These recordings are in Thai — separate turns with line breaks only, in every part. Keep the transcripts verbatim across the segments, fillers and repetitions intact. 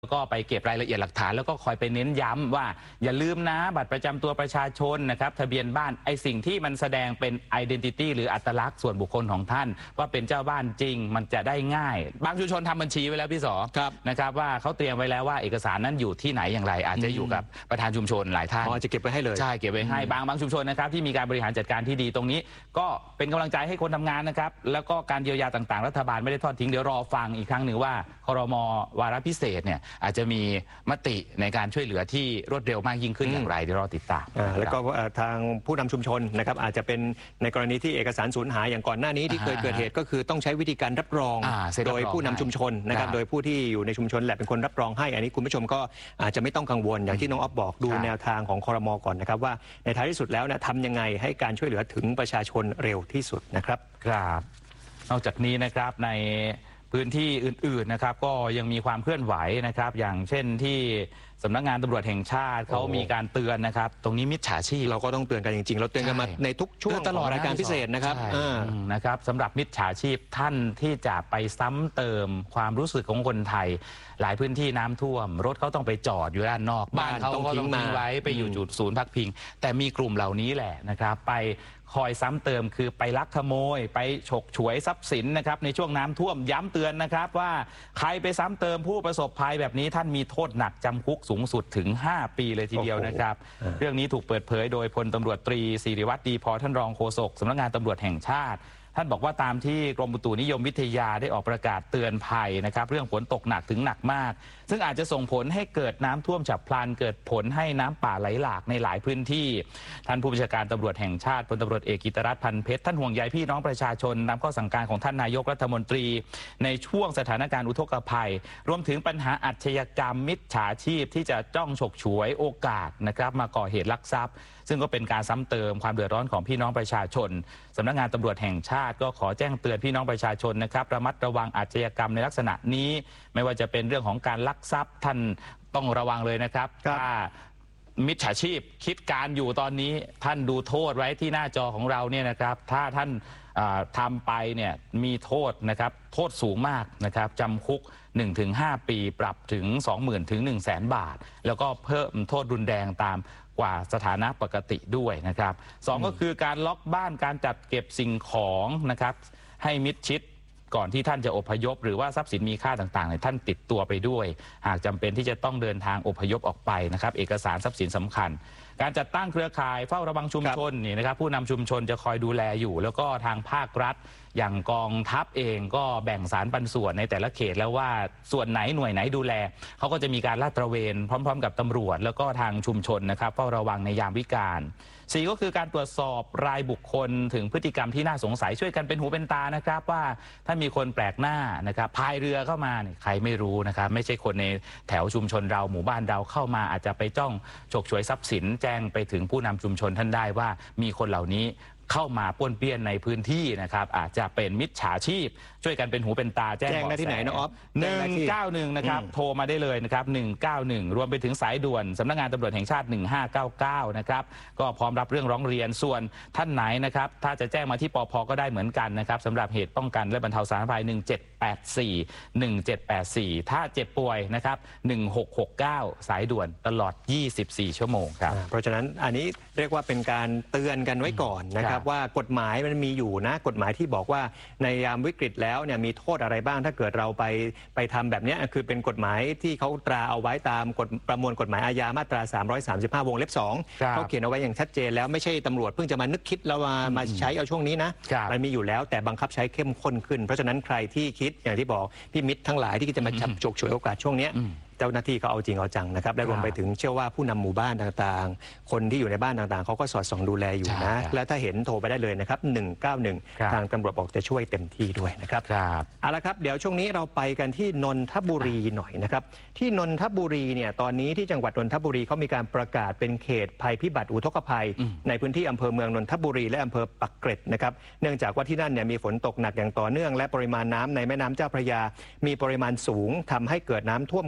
ก็ไปเก็บรายละเอียดหลักฐานแล้วก็คอยไปเน้นย้ำว่าอย่าลืมนะบัตรประจำตัวประชาชนนะครับทะเบียนบ้านไอสิ่งที่มันแสดงเป็น identity หรืออัตลักษณ์ส่วนบุคคลของท่านว่าเป็นเจ้าบ้านจริงมันจะได้ง่ายบางชุมชนทำบัญชีไว้แล้วพี่สอนะครับว่าเขาเตรียมไว้แล้วว่าเอกสารนั้นอยู่ที่ไหนอย่างไรอาจจะอยู่กับประธานชุมชนหลายท่าน
จะเก็บไว้ให้เลย
ใช่เก็บไว้ให้บางบางชุมชนนะครับที่มีการบริหารจัดการที่ดีตรงนี้ก็เป็นกำลังใจให้คนทำงานนะครับแล้วก็การเยียวยาต่างๆรัฐบาลไม่ได้ทอดทิ้งเดี๋ยวรอฟังอีกครั้งหนึ่งว่าครม.วาระพิเศษเนี่ยอาจจะมีมติในการช่วยเหลือที่รวดเร็วมากยิ่งขึ้นอย่างไรเดี๋ยวรอติดตาม
แล้วก็ทางผู้นำชุมชนนะครับอาจจะเป็นในกรณีที่เอกสารสูญหายอย่างก่อนหน้านี้ที่เคยเกิดเหตุก็คือต้องใช้วิธีการรับรองโดยผู้นำชุมชนนะครับโดยผู้ที่อยู่ในชุมชนแหละเป็นคนรับรองให้อันนี้คุณผู้ชมก็อาจจะไม่ต้องกังวลอย่างที่น้องอ๊อฟบอกดูแนวทางของครม.ก่อนนะครับว่าในท้ายที่สุดแล้วนะทำยังไงให้การช่วยเหลือถึงประชาชนเร็วที่สุดนะครับ
ครับนอกจากนี้นะครับในพื้นที่อื่นๆนะครับก็ยังมีความเคลื่อนไหวนะครับอย่างเช่นที่สำนักงานตำรวจแห่งชาติเขามีการเตือนนะครับตรงนี้มิจฉาชีพ
เราก็ต้องเตือนกันจริงๆเราเตือนกันมาในทุกช่วงตลอดรายการพิเศษนะครับ
นะครับสำหรับมิจฉาชีพท่านที่จะไปซ้ำเติมความรู้สึกของคนไทยหลายพื้นที่น้ำท่วมรถเขาต้องไปจอดอยู่ด้านนอกบ้านเขาก็ต้องทิ้งไว้ไปอยู่จุดศูนย์พักพิงแต่มีกลุ่มเหล่านี้แหละนะครับไปคอยซ้ำเติมคือไปลักขโมยไปฉกฉวยทรัพย์สินนะครับในช่วงน้ำท่วมย้ำเตือนนะครับว่าใครไปซ้ำเติมผู้ประสบภัยแบบนี้ท่านมีโทษหนักจำคุกสูงสุดถึงห้าปีเลยทีเดียวนะครับเรื่องนี้ถูกเปิดเผยโดยพลตำรวจตรีศิริวัตรดีพอท่านรองโฆษกสำนักงานตำรวจแห่งชาติท่านบอกว่าตามที่กรมอุตุนิยมวิทยาได้ออกประกาศเตือนภัยนะครับเรื่องฝนตกหนักถึงหนักมากซึ่งอาจจะส่งผลให้เกิดน้ำท่วมฉับพลันเกิดผลให้น้ำป่าไหลหลากในหลายพื้นที่ท่านผู้บัญชาการตำรวจแห่งชาติพลตำรวจเอกกิตติรัตน์พันเพชรท่านห่วงใยพี่น้องประชาชนนำข้อสั่งการของท่านนายกรัฐมนตรีในช่วงสถานการณ์อุทกภัยรวมถึงปัญหาอาชญากรรมมิจฉาชีพที่จะจ้องฉกฉวยโอกาสนะครับมาก่อเหตุลักทรัพย์ซึ่งก็เป็นการซ้ำเติมความเดือดร้อนของพี่น้องประชาชนสำนักงานตำรวจแห่งชาติก็ขอแจ้งเตือนพี่น้องประชาชนนะครับระมัดระวังอาชญากรรมในลักษณะนี้ไม่ว่าจะเป็นเรื่องของการลักทรัพย์ท่านต้องระวังเลยนะครับถ้ามิจฉาชีพคิดการอยู่ตอนนี้ท่านดูโทษไว้ที่หน้าจอของเราเนี่ยนะครับถ้าท่านทำไปเนี่ยมีโทษนะครับโทษสูงมากนะครับจำคุก หนึ่งถึงห้า ปีปรับถึง สองหมื่น ถึง หนึ่งแสน บาทแล้วก็เพิ่มโทษรุนแรงตามกว่าสถานะปกติด้วยนะครับสองก็คือการล็อกบ้านการจัดเก็บสิ่งของนะครับให้มิดชิดก่อนที่ท่านจะอพยพหรือว่าทรัพย์สินมีค่าต่างๆเนี่ยท่านติดตัวไปด้วยหากจำเป็นที่จะต้องเดินทางอพยพออกไปนะครับเอกสารทรัพย์สินสำคัญการจัดตั้งเครือข่ายเฝ้าระวังชุมชนนี่นะครับผู้นำชุมชนจะคอยดูแลอยู่แล้วก็ทางภาครัฐอย่างกองทัพเองก็แบ่งสารปันส่วนในแต่ละเขตแล้วว่าส่วนไหนหน่วยไหนดูแลเขาก็จะมีการลาดตระเวนพร้อมๆกับตำรวจแล้วก็ทางชุมชนนะครับเฝ้าระวังในยามวิกาลสี่ก็คือการตรวจสอบรายบุคคลถึงพฤติกรรมที่น่าสงสัยช่วยกันเป็นหูเป็นตานะครับว่าถ้ามีคนแปลกหน้านะครับพายเรือเข้ามาใครไม่รู้นะครับไม่ใช่คนในแถวชุมชนเราหมู่บ้านเราเข้ามาอาจจะไปจ้องฉกฉวยทรัพย์สินแจ้งไปถึงผู้นำชุมชนท่านได้ว่ามีคนเหล่านี้เข้ามาป้วนเปี้ยนในพื้นที่นะครับอาจจะเป็นมิจฉาชีพช่วยกันเป็นหูเป็นตาแจ้ง
ได้ที่ไหนนะอ๊อฟ
หนึ่งเก้าหนึ่งนะครับโทรมาได้เลยนะครับหนึ่งเก้าหนึ่งรวมไปถึงสายด่วนสำนักงานตำรวจแห่งชาติหนึ่งห้าเก้าเก้านะครับก็พร้อมรับเรื่องร้องเรียนส่วนท่านไหนนะครับถ้าจะแจ้งมาที่ปภ.ก็ได้เหมือนกันนะครับสำหรับเหตุป้องกันและบรรเทาสาธารณภัยหนึ่งเจ็ดแปดสี่ หนึ่งเจ็ดแปดสี่ถ้าเจ็บป่วยนะครับหนึ่งหกหกเก้าสายด่วนตลอดยี่สิบสี่ชั่วโมงครับ
เพราะฉะนั้นอันนี้เรียกว่าเป็นการเตือนกันไว้ก่อนนะครับว่ากฎหมายมันมีอยู่นะกฎหมายที่บอกว่าในยามวิกฤตแล้วเนี่ยมีโทษอะไรบ้างถ้าเกิดเราไปไปทำแบบนี้คือเป็นกฎหมายที่เขาตราเอาไว้ตามกฎประมวลกฎหมายอาญามาตราสามร้อยสามสิบห้าวงเล็บสองเขาเขียนเอาไว้อย่างชัดเจนแล้วไม่ใช่ตำรวจเพิ่งจะมานึกคิดแล้วมามาใช้เอาช่วงนี้นะมันมีอยู่แล้วแต่บังคับใช้เข้มข้นขึ้นเพราะฉะนั้นใครที่คิดอย่างที่บอกพี่มิตรทั้งหลายที่จะมาจับฉกฉวยโอกาสช่วงนี้เจ้าหน้าที่เขาเอาจริงเอาจังนะครับและรวมไปถึงเชื่อว่าผู้นำหมู่บ้านต่างๆคนที่อยู่ในบ้านต่างๆเขาก็สอดส่องดูแลอยู่นะและถ้าเห็นโทรไปได้เลยนะครับหนึ่งเก้าหนึ่งทางตำรวจบอกจะช่วยเต็มที่ด้วยนะครับเอาละครับเดี๋ยวช่วงนี้เราไปกันที่นนทบุรีหน่อยนะครับที่นนทบุรีเนี่ยตอนนี้ที่จังหวัดนนทบุรีเขามีการประกาศเป็นเขตภัยพิบัติอุทกภัยในพื้นที่อำเภอเมืองนนทบุรีและอำเภอปักเกร็ดนะครับเนื่องจากว่าที่นั่นเนี่ยมีฝนตกหนักอย่างต่อเนื่องและปริมาณน้ำในแม่น้ำเจ้าพระยามีปริมาณสูงทำให้เกิดน้ำท่วมขังบ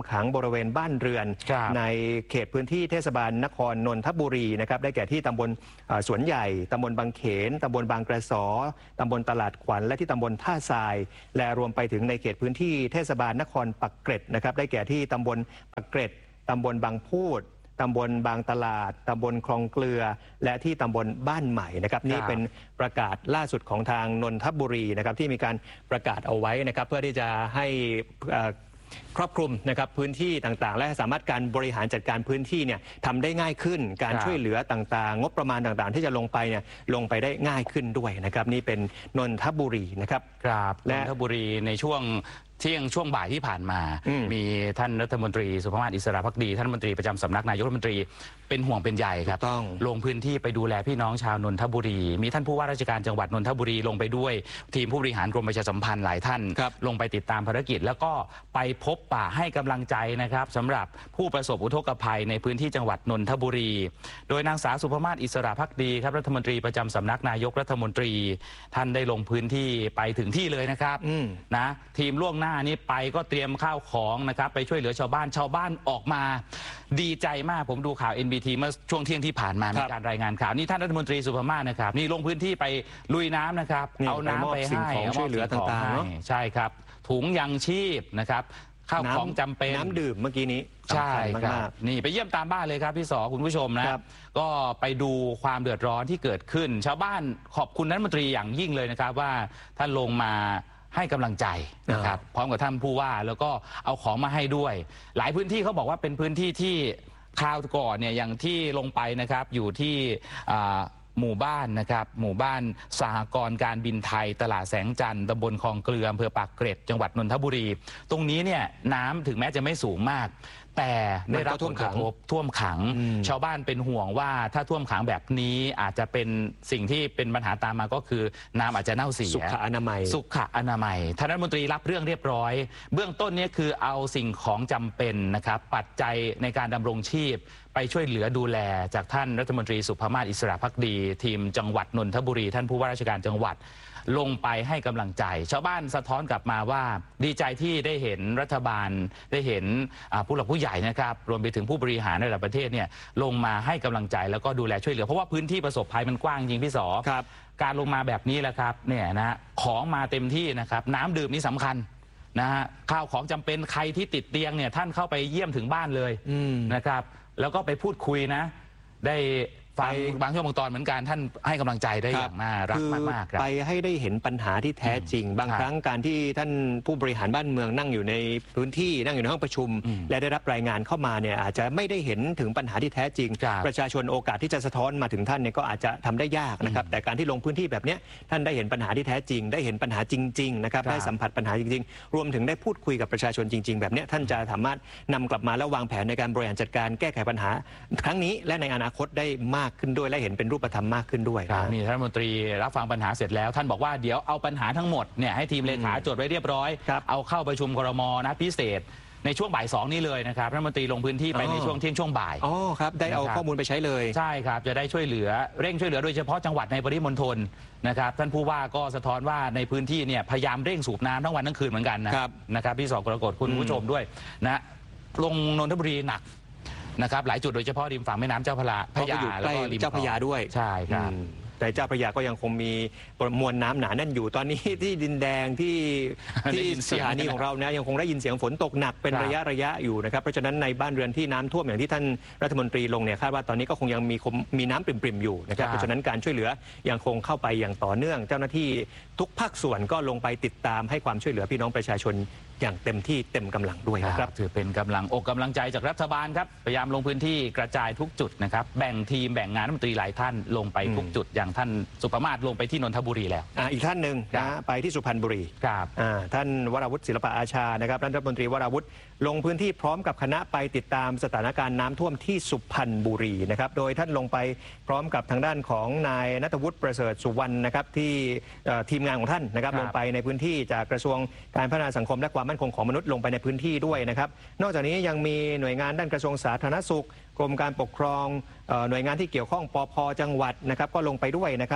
ริเวณบ้านเรือนในเขตพื้นที่เทศบาลนครนนทบุรีนะครับได้แก่ที่ตำบลสวนใหญ่ตำบลบางเขนตำบลบางกระสอตำบลตลาดขวัญและที่ตำบลท่าทรายและรวมไปถึงในเขตพื้นที่เทศบาลนครปักเกร็ดนะครับได้แก่ที่ตำบลปักเกร็ดตำบลบางพูดตำบลบางตลาดตำบลคลองเกลือและที่ตำบลบ้านใหม่นะครับนี่เป็นประกาศล่าสุดของทางนนทบุรีนะครับที่มีการประกาศเอาไว้นะครับเพื่อที่จะให้ครอบคลุมนะครับพื้นที่ต่างๆและสามารถการบริหารจัดการพื้นที่เนี่ยทำได้ง่ายขึ้นการช่วยเหลือต่างๆงบประมาณต่างๆที่จะลงไปเนี่ยลงไปได้ง่ายขึ้นด้วยนะครับนี่เป็นนนทบุรีนะครับ
ครับนนทบุรีในช่วงเที่ยงช่วงบ่ายที่ผ่านมามีท่านรัฐมนตรีสุภมาศอิสระภักดีท่านรัฐมนตรีประจำสำนักนายกรัฐมนตรีเป็นห่วงเป็นใยครับต้องลงพื้นที่ไปดูแลพี่น้องชาวนนทบุรีมีท่านผู้ว่าราชการจังหวัดนนทบุรีลงไปด้วยทีมผู้บริหารกรมประชาสัมพันธ์หลายท่านลงไปติดตามภารกิจแล้วก็ไปพบปะให้กำลังใจนะครับสำหรับผู้ประสบอุทกภัยในพื้นที่จังหวัดนนทบุรีโดยนางสาวสุภมาศอิสระภักดีครับรัฐมนตรีประจำสำนักนายกรัฐมนตรีท่านได้ลงพื้นที่ไปถึงที่เลยนะครับนะทีมล่วงหน้านี้ไปก็เตรียมข้าวของนะครับไปช่วยเหลือชาวบ้านชาวบ้านออกมาดีใจมากผมดูข่าว เอ็น บี ที เมื่อช่วงเที่ยงที่ผ่านมามีการรายงานข่าวนี่ท่านรัฐมนตรีสุภมาศนะครับนี่ลงพื้นที่ไปลุยน้ำนะครับเอาน้ำไปให้
ช่วยเหลือต่าง
ๆใช่ครับถุงยังชีพนะครับข้าวของจำเป็น
น้ำดื่มเมื่อกี้นี้
ใช่ครับนี่ไปเยี่ยมตามบ้านเลยครับพี่สอคุณผู้ชมนะก็ไปดูความเดือดร้อนที่เกิดขึ้นชาวบ้านขอบคุณรัฐมนตรีอย่างยิ่งเลยนะครับว่าท่านลงมาให้กำลังใจนะครับพร้อมกับท่านผู้ว่าแล้วก็เอาของมาให้ด้วยหลายพื้นที่เขาบอกว่าเป็นพื้นที่ที่คราวก่อนเนี่ยอย่างที่ลงไปนะครับอยู่ที่หมู่บ้านนะครับหมู่บ้านสหกรณ์การบินไทยตลาดแสงจันทร์ตำบลคลองเกลืออำเภอปากเกร็ดจังหวัดนนทบุรีตรงนี้เนี่ยน้ำถึงแม้จะไม่สูงมากแต่ได้รับผลกระทบท่วมขังชาวบ้านเป็นห่วงว่าถ้าท่วมขังแบบนี้อาจจะเป็นสิ่งที่เป็นปัญหาตามมาก็คือน้ำอาจจะเน่าเสีย
สุขอนามัย
สุขอนามัยท่านรัฐมนตรีรับเรื่องเรียบร้อยเบื้องต้นนี้คือเอาสิ่งของจำเป็นนะครับปัจจัยในการดำรงชีพไปช่วยเหลือดูแลจากท่านรัฐมนตรีสุภมาศอิสระภักดีทีมจังหวัดนนทบุรีท่านผู้ว่าราชการจังหวัดลงไปให้กำลังใจชาวบ้านสะท้อนกลับมาว่าดีใจที่ได้เห็นรัฐบาลได้เห็นผู้หลักผู้ใหญ่นะครับรวมไปถึงผู้บริหารในระดับประเทศเนี่ยลงมาให้กำลังใจแล้วก็ดูแลช่วยเหลือเพราะว่าพื้นที่ประสบภัยมันกว้างจริงพี่สอการลงมาแบบนี้แหละครับเนี่ยนะของมาเต็มที่นะครับน้ำดื่มนี่สำคัญนะฮะข้าวของจำเป็นใครที่ติดเตียงเนี่ยท่านเข้าไปเยี่ยมถึงบ้านเลยนะครับแล้วก็ไปพูดคุยนะได้ฟังบางช่วงบางตอนเหมือนกันท่านให้กำลังใจได้อย่างน่ารักมากๆ
ไปให้ได้เห็นปัญหาที่แท้จริงบางครั้งการที่ท่านผู้บริหารบ้านเมืองนั่งอยู่ในพื้นที่นั่งอยู่ในห้องประชุมและได้รับรายงานเข้ามาเนี่ยอาจจะไม่ได้เห็นถึงปัญหาที่แท้จริงประชาชนโอกาสที่จะสะท้อนมาถึงท่านเนี่ยก็อาจจะทำได้ยากนะครับแต่การที่ลงพื้นที่แบบนี้ท่านได้เห็นปัญหาที่แท้จริงได้เห็นปัญหาจริงๆนะครับได้สัมผัสปัญหาจริงๆรวมถึงได้พูดคุยกับประชาชนจริงๆแบบนี้ท่านจะสามารถนำกลับมาแล้ววางแผนในการบริหารจัดการแก้ไขปัญหาครั้งนี้และในอนาคตได้มากขึ้นด้วยและเห็นเป็นรูปธรรมมากขึ้นด้วย
นี่ท่านรัฐมนตรีรับฟังปัญหาเสร็จแล้วท่านบอกว่าเดี๋ยวเอาปัญหาทั้งหมดเนี่ยให้ทีมเลขาจดไว้เรียบร้อยเอาเข้าประชุมครม.นะพิเศษในช่วงบ่ายสองนี้เลยนะครับรัฐมนตรีลงพื้นที่ไปในช่วงเที่ยงช่วงบ่าย
อ๋อครับได้เอาข้อมูลไปใช้เลย
ใช่ครับจะได้ช่วยเหลือเร่งช่วยเหลือโดยเฉพาะจังหวัดในปริมณฑลนะครับท่านผู้ว่าก็สะท้อนว่าในพื้นที่เนี่ยพยายามเร่งสูบน้ำทั้งวันทั้งคืนเหมือนกันนะครับนะครับพี่สอกรกฎคุณผู้ชมด้วยนะลงนนทบุรีหนักนะครับหลายจุดโดยเฉพาะริมฝั่งแม่น้ำเจ้าพระยา
แล้วก็ริมเจ้าพระยาด้วย
ใช่ครับ
แต่เจ้าพระยาก็ยังคงมีมวลน้ำหนาแน่นอยู่ตอนนี้ที่ดินแดงที่ที่สถานีของเราเนี่ยยังคงได้ยินเสียงฝนตกหนักเป็นระยะระยะอยู่นะครับเพราะฉะนั้นในบ้านเรือนที่น้ำท่วมอย่างที่ท่านรัฐมนตรีลงเนี่ยคาดว่าตอนนี้ก็คงยังมีมีน้ำปริ่มๆอยู่นะครับเพราะฉะนั้นการช่วยเหลือยังคงเข้าไปอย่างต่อเนื่องเจ้าหน้าที่ทุกภาคส่วนก็ลงไปติดตามให้ความช่วยเหลือพี่น้องประชาชนอย่างเต็มที่เต็มกำลังด้วยนะครับ
ถือเป็นกำลังอกกำลังใจจากรัฐบาลครับพยายามลงพื้นที่กระจายทุกจุดนะครับแบ่งทีมแบ่งงานรัฐมนตรีหลายท่านลงไปทุกจุดอย่างท่านสุภมาศลงไปที่นนทบุรีแล้ว
อีกท่านหนึ่งนะไปที่สุพรรณบุรี
ครับ
ท่านวราวุฒิศิลปะอาชานะครับท่านรัฐมนตรีวราวุฒิลงพื้นที่พร้อมกับคณะไปติดตามสถานการณ์น้ำท่วมที่สุพรรณบุรีนะครับโดยท่านลงไปพร้อมกับทางด้านของนายณัฐวุฒิประเสริฐสุวรรณนะครับที่ทีมงานของท่านนะครับลงไปในพื้นที่จากกระทรวงการพัฒนาสังคมและความมั่นคงของมนุษย์ลงไปในพื้นที่ด้วยนะครับนอกจากนี้ยังมีหน่วยงานด้านกระทรวงสาธารณสุขกรมการปกครองหน่วยงานที่เกี่ยวข้องปภ.จังหวัดนะครับก็ลงไปด้วยนะครับ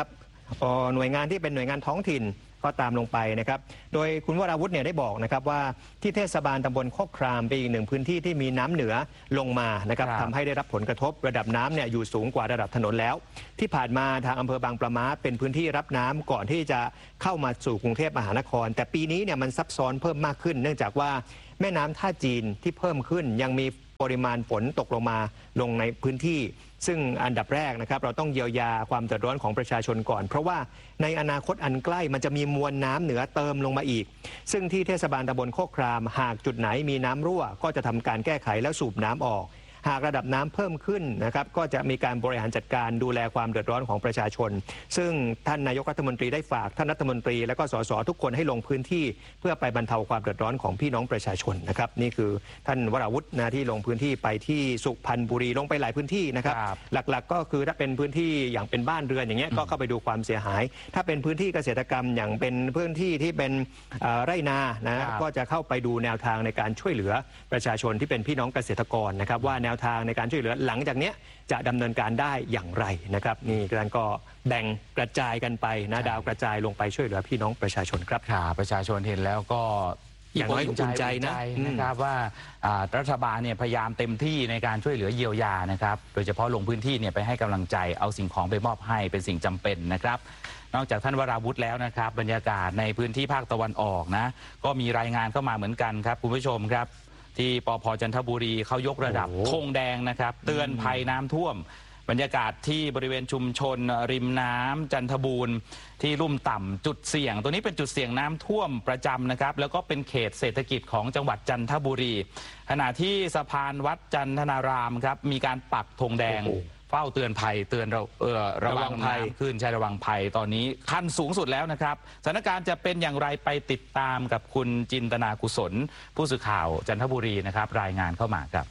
หน่วยงานที่เป็นหน่วยงานท้องถิ่นก็ตามลงไปนะครับโดยคุณวราวุฒิเนี่ยได้บอกนะครับว่าที่เทศบาลตำบลโคกครามเป็นอีกหนึ่งพื้นที่ที่มีน้ำเหนือลงมานะครับทำให้ได้รับผลกระทบระดับน้ำเนี่ยอยู่สูงกว่าระดับถนนแล้วที่ผ่านมาทางอำเภอบางปะม้าเป็นพื้นที่รับน้ำก่อนที่จะเข้ามาสู่กรุงเทพมหานครแต่ปีนี้เนี่ยมันซับซ้อนเพิ่มมากขึ้นเนื่องจากว่าแม่น้ำท่าจีนที่เพิ่มขึ้นยังมีปริมาณฝนตกลงมาลงในพื้นที่ซึ่งอันดับแรกนะครับเราต้องเยียวยาความเดือดร้อนของประชาชนก่อนเพราะว่าในอนาคตอันใกล้มันจะมีมวลน้ำเหนือเติมลงมาอีกซึ่งที่เทศบาลตำบลโคกครามหากจุดไหนมีน้ำรั่วก็จะทำการแก้ไขแล้วสูบน้ำออกหากระดับน้ำเพิ่มขึ้นนะครับก็จะมีการบริหารจัดการดูแลความเดือดร้อนของประชาชนซึ่งท่านนายกรัฐมนตรีได้ฝากท่านรัฐมนตรีและก็สสทุกคนให้ลงพื้นที่เพื่อไปบรรเทาความเดือดร้อนของพี่น้องประชาชนนะครับนี่คือท่านวราวุฒินะที่ลงพื้นที่ไปที่สุพรรณบุรีลงไปหลายพื้นที่นะครับหลักๆก็คือถ้าเป็นพื้นที่อย่างเป็นบ้านเรือนอย่างเงี้ยก็เข้าไปดูความเสียหายถ้าเป็นพื้นที่เกษตรกรรมอย่างเป็นพื้นที่ที่เป็นไร่นานะก็จะเข้าไปดูแนวทางในการช่วยเหลือประชาชนที่เป็นพี่น้องเกษตรกรนะครับว่าแนวทางในการช่วยเหลือหลังจากนี้จะดำเนินการได้อย่างไรนะครับนี่การก็แบ่งกระจายกันไปนะดาวกระจายลงไปช่วยเหลือพี่น้องประชาชนครับ
ค่ะประชาชนเห็นแล้วก็
อย่างน้อยอุ่นใจนะ
นะครับว่ารัฐบาลเนี่ยพยายามเต็มที่ในการช่วยเหลือเยียวยานะครับโดยเฉพาะลงพื้นที่เนี่ยไปให้กำลังใจเอาสิ่งของไปมอบให้เป็นสิ่งจำเป็นนะครับนอกจากท่านวราวุฒิแล้วนะครับบรรยากาศในพื้นที่ภาคตะวันออกนะก็มีรายงานเข้ามาเหมือนกันครับคุณผู้ชมครับที่ปภ.จันทบุรีเขายกระดับธงแดงนะครับเตือนภัยน้ำท่วมบรรยากาศที่บริเวณชุมชนริมน้ำจันทบูรณ์ที่ลุ่มต่ำจุดเสี่ยงตัวนี้เป็นจุดเสี่ยงน้ำท่วมประจำนะครับแล้วก็เป็นเขตเศรษฐกิจของจังหวัดจันทบุรีขณะที่สะพานวัดจันทนารามครับมีการปักธงแดงเฝ้าเตือนภัยเตือนเราเออระวังภัยขึ้นใช่ระวังภัยตอนนี้ขั้นสูงสุดแล้วนะครับสถานการณ์จะเป็นอย่างไรไปติดตามกับคุณจินตนากุศลผู้สื่อข่าวจันทบุรีนะครับรายงานเข้ามาครับ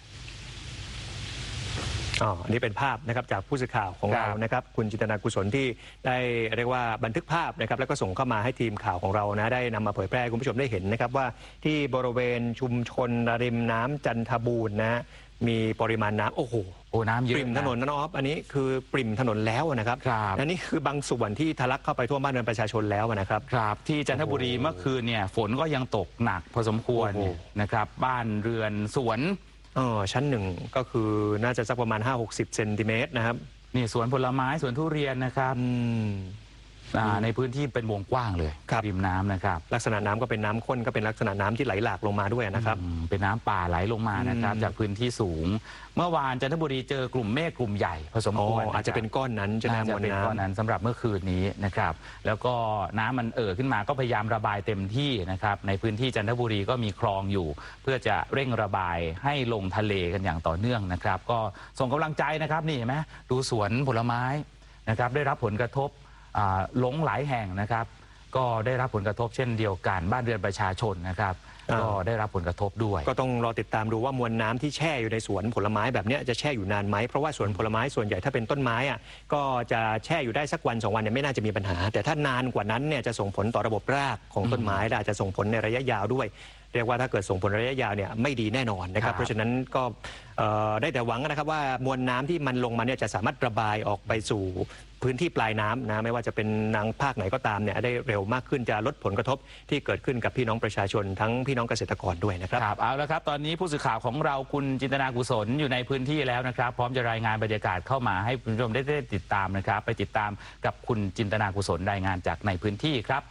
อ๋อนี่เป็นภาพนะครับจากผู้สื่อข่าวของเรานะครับคุณจินตนากุศลที่ได้เรียกว่าบันทึกภาพนะครับแล้วก็ส่งเข้ามาให้ทีมข่าวของเรานะได้นำมาเผยแพร่คุณผู้ชมได้เห็นนะครับว่าที่บริเวณชุมชนริมน้ำจันทบูรณ์นะมีปริมาณน้ำโอ้โห
โอ้น้ำเยอะ
ปริ่มถนนนะน้องอ๊อฟอันนี้คือปริ่มถนนแล้วนะครับอันนี้คือบางส่วนที่ทะลักเข้าไปทั่วบ้านเรือนประชาชนแล้วนะครับ
ครับที่จันทบุรีเมื่อคืนเนี่ยฝนก็ยังตกหนักพอสมควรนะครับบ้านเรือนสวน
อ๋อชั้นหนึ่งก็คือน่าจะสักประมาณ ห้าหกสิบ เซนติเมตรนะครับ
นี่สวนผลไม้สวนทุเรียนนะครับในพื้นที่เป็นวงกว้างเลยริมน้ำนะครับ
ลักษณะน้ำก็เป็นน้ำข้นก็เป็นลักษณะน้ำที่ไหลหลากลงมาด้วยนะครับ
เป็นน้ำป่าไหลลงมานะครับจากพื้นที่สูงเมื่อวานจันทบุรีเจอกลุ่มเมฆกลุ่มใหญ่ผสมควร
อาจจะเป็นก้อนนั้น
จะน่าจะเป็นก้อนนั้นสำหรับเมื่อคืนนี้นะครับแล้วก็น้ำมันเอ่อขึ้นมาก็พยายามระบายเต็มที่นะครับในพื้นที่จันทบุรีก็มีคลองอยู่เพื่อจะเร่งระบายให้ลงทะเลกันอย่างต่อเนื่องนะครับก็ส่งกำลังใจนะครับนี่เห็นไหมดูสวนผลไม้นะครับได้รับผลกระทบหลงหลายแห่งนะครับก็ได้รับผลกระทบเช่นเดียวกันบ้านเรือนประชาชนนะครับก็ได้รับผลกระทบด้วย
ก็ต้องรอติดตามดูว่ามวลน้ำที่แช่อยู่ในสวนผลไม้แบบนี้จะแช่อยู่นานไหมเพราะว่าสวนผลไม้ส่วนใหญ่ถ้าเป็นต้นไม้อ่ะก็จะแช่อยู่ได้สักวันสองวันเนี่ยไม่น่าจะมีปัญหาแต่ถ้านานกว่านั้นเนี่ยจะส่งผลต่อระบบรากของต้นไม้และอาจจะส่งผลในระยะยาวด้วยเรียกว่าถ้าเกิดส่งผลระยะยาวเนี่ยไม่ดีแน่นอนนะครับเพราะฉะนั้นก็ได้แต่หวังนะครับว่ามวลน้ำที่มันลงมาเนี่ยจะสามารถระบายออกไปสู่พื้นที่ปลายน้ำนะไม่ว่าจะเป็นทางภาคไหนก็ตามเนี่ยได้เร็วมากขึ้นจะลดผลกระทบที่เกิดขึ้นกับพี่น้องประชาชนทั้งพี่น้องเกษตรกรด้วยนะครับ
ครับเอาละครับตอนนี้ผู้สื่อข่าวของเราคุณจินตนากุศลอยู่ในพื้นที่แล้วนะครับพร้อมจะรายงานบรรยากาศเข้ามาให้คุณผู้ชมได้ติดตามนะครับไปติดตามกับคุณจินตนากุศลรายงานจากในพื้นที่ครับ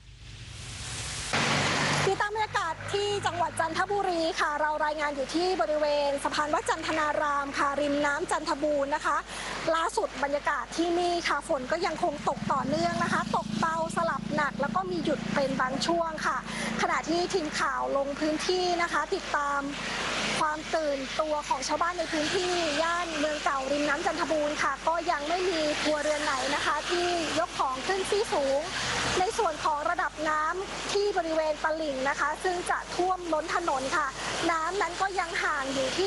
ติดตามบรรยากาศที่จังหวัดจันทบุรีค่ะเรารายงานอยู่ที่บริเวณสะพานวัดจันทนารามค่ะริมน้ำจันทบูรณ์นะคะล่าสุดบรรยากาศที่นี่ค่ะฝนก็ยังคงตกต่อเนื่องนะคะตกเบาสลับหนักแล้วก็มีหยุดเป็นบางช่วงค่ะขณะที่ทีมข่าวลงพื้นที่นะคะติดตามความตื่นตัวของชาวบ้านในพื้นที่ย่านเมืองเก่าริมน้ำจันทบูรณ์ค่ะก็ยังไม่มีครัวเรือนไหนนะคะที่ยกของขึ้นที่สูงในส่วนของระดับน้ำที่บริเวณตลิ่งนะคะซึ่งจะท่วมล้นถนนค่ะน้ำนั้นก็ยังห่างอยู่ที่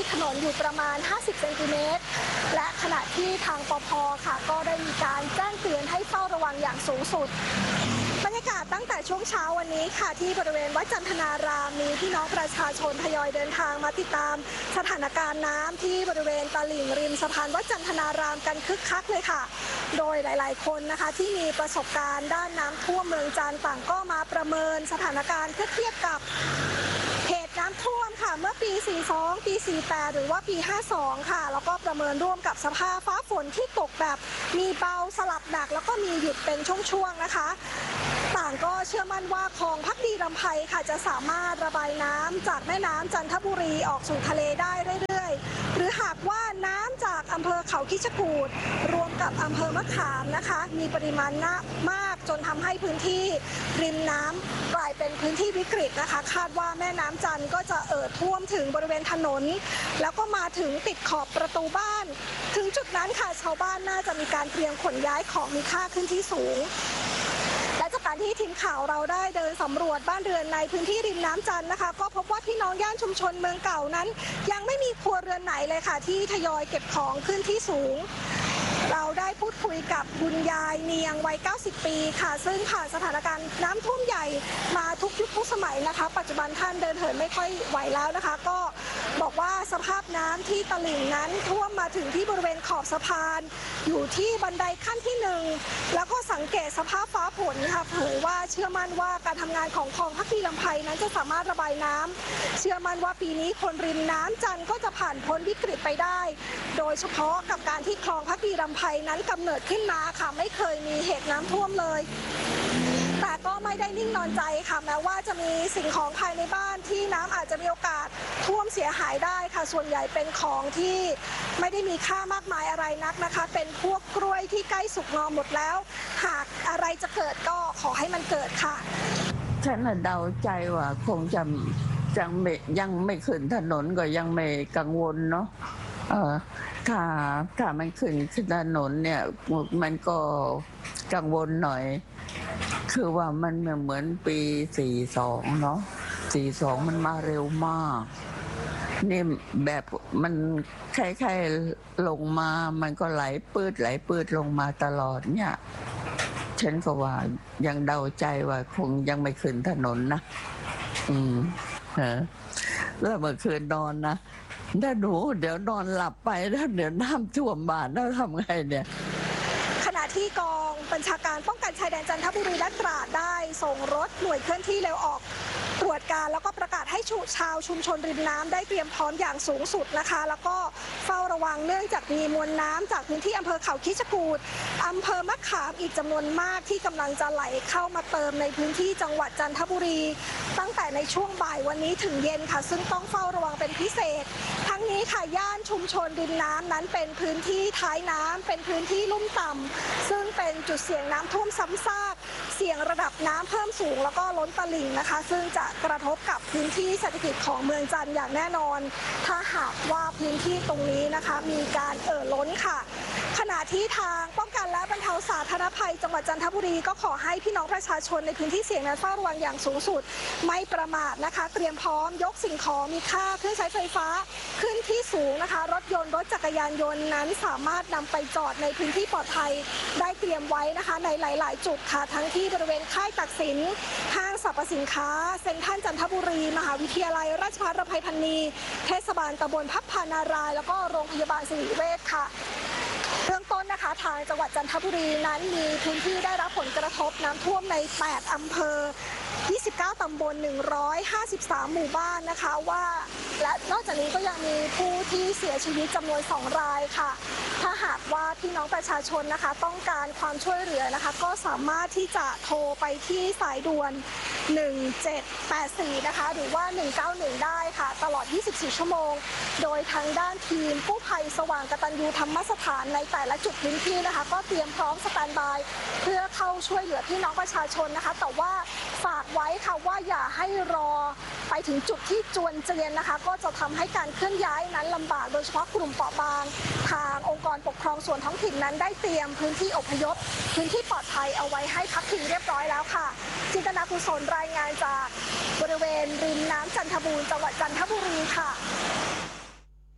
ถนนอยู่ประมาณห้าสิบเซนติเมตรและขณะที่ทางปภ.ค่ะก็ได้มีการแจ้งเตือนให้เฝ้าระวังอย่างสูงสุดบรรยากาศตั้งแต่ช่วงเช้าวันนี้ค่ะที่บริเวณวัดจันทนารามมีพี่น้องประชาชนทยอยเดินทางมาติดตามสถานการณ์น้ำที่บริเวณตลิ่งริมสะพานวัดจันทนารามกันคึกคักเลยค่ะโดยหลายๆคนนะคะที่มีประสบการณ์ด้านน้ำท่วมเมืองจันทร์ต่างก็มาประเมินสถานการณ์เพื่อเทียบกับเหตุน้ำท่วมค่ะเมื่อปี สี่สิบสอง ปี สี่สิบแปด หรือว่าปี ห้าสิบสอง ค่ะแล้วก็ประเมินร่วมกับสภาพฟ้าฝนที่ตกแบบมีเบาสลับหนักแล้วก็มีหยุดเป็นช่วงๆนะคะต่างก็เชื่อมั่นว่าคลองภักดีรำไพค่ะจะสามารถระบายน้ำจากแม่น้ำจันทบุรีออกสู่ทะเลได้เรื่อยๆหรือหากว่าน้ำจากอำเภอเขาคิชกูฏรวมกับอำเภอมะขามนะคะมีปริมาณมากจนทำให้พื้นที่ริมน้ำกลายเป็นพื้นที่วิกฤตนะคะคาดว่าแม่น้ำจันทร์ก็จะเอ่อท่วมถึงบริเวณถนนแล้วก็มาถึงติดขอบประตูบ้านถึงจุดนั้นค่ะชาวบ้านน่าจะมีการเตรียมขนย้ายของมีค่าขึ้นที่สูงและจากการที่ทีมข่าวเราได้เดินสำรวจบ้านเรือนในพื้นที่ริมน้ำจันทร์นะคะก็พบว่าพี่น้องย่านชุมชนเมืองเก่านั้นยังไม่มีครัวเรือนไหนเลยค่ะที่ทยอยเก็บของขึ้นที่สูงเราได้พูดคุยกับคุณยายเนียงวัยเก้าสิบปีค่ะซึ่งผ่านสถานการณ์น้ำท่วมใหญ่มาทุกยุคทุกสมัยนะคะปัจจุบันท่านเดินเหินไม่ค่อยไหวแล้วนะคะก็บอกว่าสภาพน้ำที่ตลิ่งนั้นท่วมมาถึงที่บริเวณขอบสะพานอยู่ที่บันไดขั้นที่หนึ่งแล้วก็สังเกตสภาพฟ้าฝนค่ะเผยว่าเชื่อมั่นว่าการทำงานของคลองภักดีลำไพนั้นจะสามารถระบายน้ำเชื่อมั่นว่าปีนี้คนริมน้ำจันทร์ก็จะผ่านพ้นวิกฤตไปได้โดยเฉพาะกับการที่คลองภักดีลำไพนั้นกำเนิดขึ้นมาค่ะไม่เคยมีเหตุน้ำท่วมเลยแต่ก็ไม่ได้นิ่งนอนใจค่ะแม้ว่าจะมีสิ่งของภายในบ้านที่น้ำอาจจะมีโอกาสท่วมเสียหายได้ค่ะส่วนใหญ่เป็นของที่ไม่ได้มีค่ามากมายอะไรนักนะคะเป็นพวกกล้วยที่ใกล้สุกงอมหมดแล้วหากอะไรจะเกิดก็ขอให้มันเกิดค่ะ
ฉันเดาใจว่าคงจะยังไม่ยังไม่ขึ้นถนนก็ยังไม่กังวลเนาะเออถ้าถ้ามันขึ้นขึ้นถนนเนี่ยมันก็กังวลหน่อยคือว่ามันเหมือนปี สี่สิบสอง เนาะ สี่สิบสอง มันมาเร็วมากนี่แบบมันคล้ายๆลงมามันก็ไหลปืดไหลปืดลงมาตลอดเนี่ยฉันก็ว่ายังเดาใจว่าคงยังไม่ขึ้นถนนนะอืมเออแล้วเมื่อคืนนอนนะถ้าหนูเดี๋ยวนอนหลับไปแล้วเดี๋ยวน้ำท่วมบ้านแล้วทำไงเนี่ย
ขณะที่กองบัญชาการป้องกันชายแดนจันทบุรีและตราดได้ส่งรถหน่วยเคลื่อนที่เร็วออกตรวจการแล้วก็ประกาศให้ชาวชุมชนริมน้ำได้เตรียมพร้อมอย่างสูงสุดนะคะแล้วก็เฝ้าระวังเนื่องจากมีมวลน้ำจากพื้นที่อำเภอเขาคิชกูฏอำเภอมะขามอีกจำนวนมากที่กำลังจะไหลเข้ามาเติมในพื้นที่จังหวัดจันทบุรีตั้งแต่ในช่วงบ่ายวันนี้ถึงเย็นค่ะซึ่งต้องเฝ้าระวังเป็นพิเศษทั้งนี้ค่ะย่านชุมชนริมน้ำนั้นเป็นพื้นที่ท้ายน้ำเป็นพื้นที่ลุ่มต่ำซึ่งเป็นจุดเสี่ยงน้ำท่วมซ้ำซากเสี่ยงระดับน้ำเพิ่มสูงแล้วก็ล้นตลิ่งนะคะซึ่งจะกระทบกับพื้นที่เศรษฐกิจของเมืองจันทร์อย่างแน่นอนถ้าหากว่าพื้นที่ตรงนี้นะคะมีการเอ่อล้นค่ะขณะที่ทางป้องกันและบรรเทาสาธารณภัยจังหวัดจันทบุรีก็ขอให้พี่น้องประชาชนในพื้นที่เสี่ยงนั้นเฝ้าระวังอย่างสูงสุดไม่ประมาทนะคะเตรียมพร้อมยกสิ่งของมีค่าเครื่องใช้ไฟฟ้าขึ้นที่สูงนะคะรถยนต์รถจักรยานยนต์นั้นสามารถนำไปจอดในพื้นที่ปลอดภัยได้เตรียมไว้นะคะในหลายๆจุดค่ะทั้งที่บริเวณค่ายตักสินห้างสรรพสินค้าเซ็นทรัลจันทบุรีมหาวิทยาลัยราชภัฏอภัยพันนีเทศบาลตำบลพับพานารายแล้วก็โรงพยาบาลสิริเวชค่ะเบื้องต้นนะคะทางจังหวัดจันทบุรีนั้นมีพื้นที่ได้รับผลกระทบน้ำท่วมในแปดอำเภอยี่สิบเก้าตำบลหนึ่งร้อยห้าสิบสามหมู่บ้านนะคะว่าและนอกจากนี้ก็ยังมีผู้ที่เสียชีวิตจำนวนสองรายค่ะถ้าหากว่าพี่น้องประชาชนนะคะต้องการความช่วยเหลือนะคะก็สามารถที่จะโทรไปที่สายด่วนหนึ่งเจ็ดแปดสี่นะคะหรือว่าหนึ่งเก้าหนึ่งได้ค่ะตลอดยี่สิบสี่ชั่วโมงโดยทางด้านทีมกู้ภัยสว่างกตัญญูธรรมสถานในแต่ละจุดพื้นที่นะคะก็เตรียมพร้อมสแตนด์บายเพื่อเข้าช่วยเหลือพี่น้องประชาชนนะคะแต่ว่าฝากไว้ค่ะว่าอย่าให้รอไปถึงจุดที่จวนเจียนนะคะก็จะทำให้การเคลื่อนย้ายนั้นลำบากโดยเฉพาะกลุ่มเปราะบางทางองค์กรปกครองส่วนท้องถิ่นนั้นได้เตรียมพื้นที่อพยพพื้นที่ปลอดภัยเอาไว้ให้พักพิงเรียบร้อยแล้วค่ะจินตนากุศลรายงานจากบริเวณริมน้ำจันทบูรณ์จังหวัดจันทบุรีค่ะ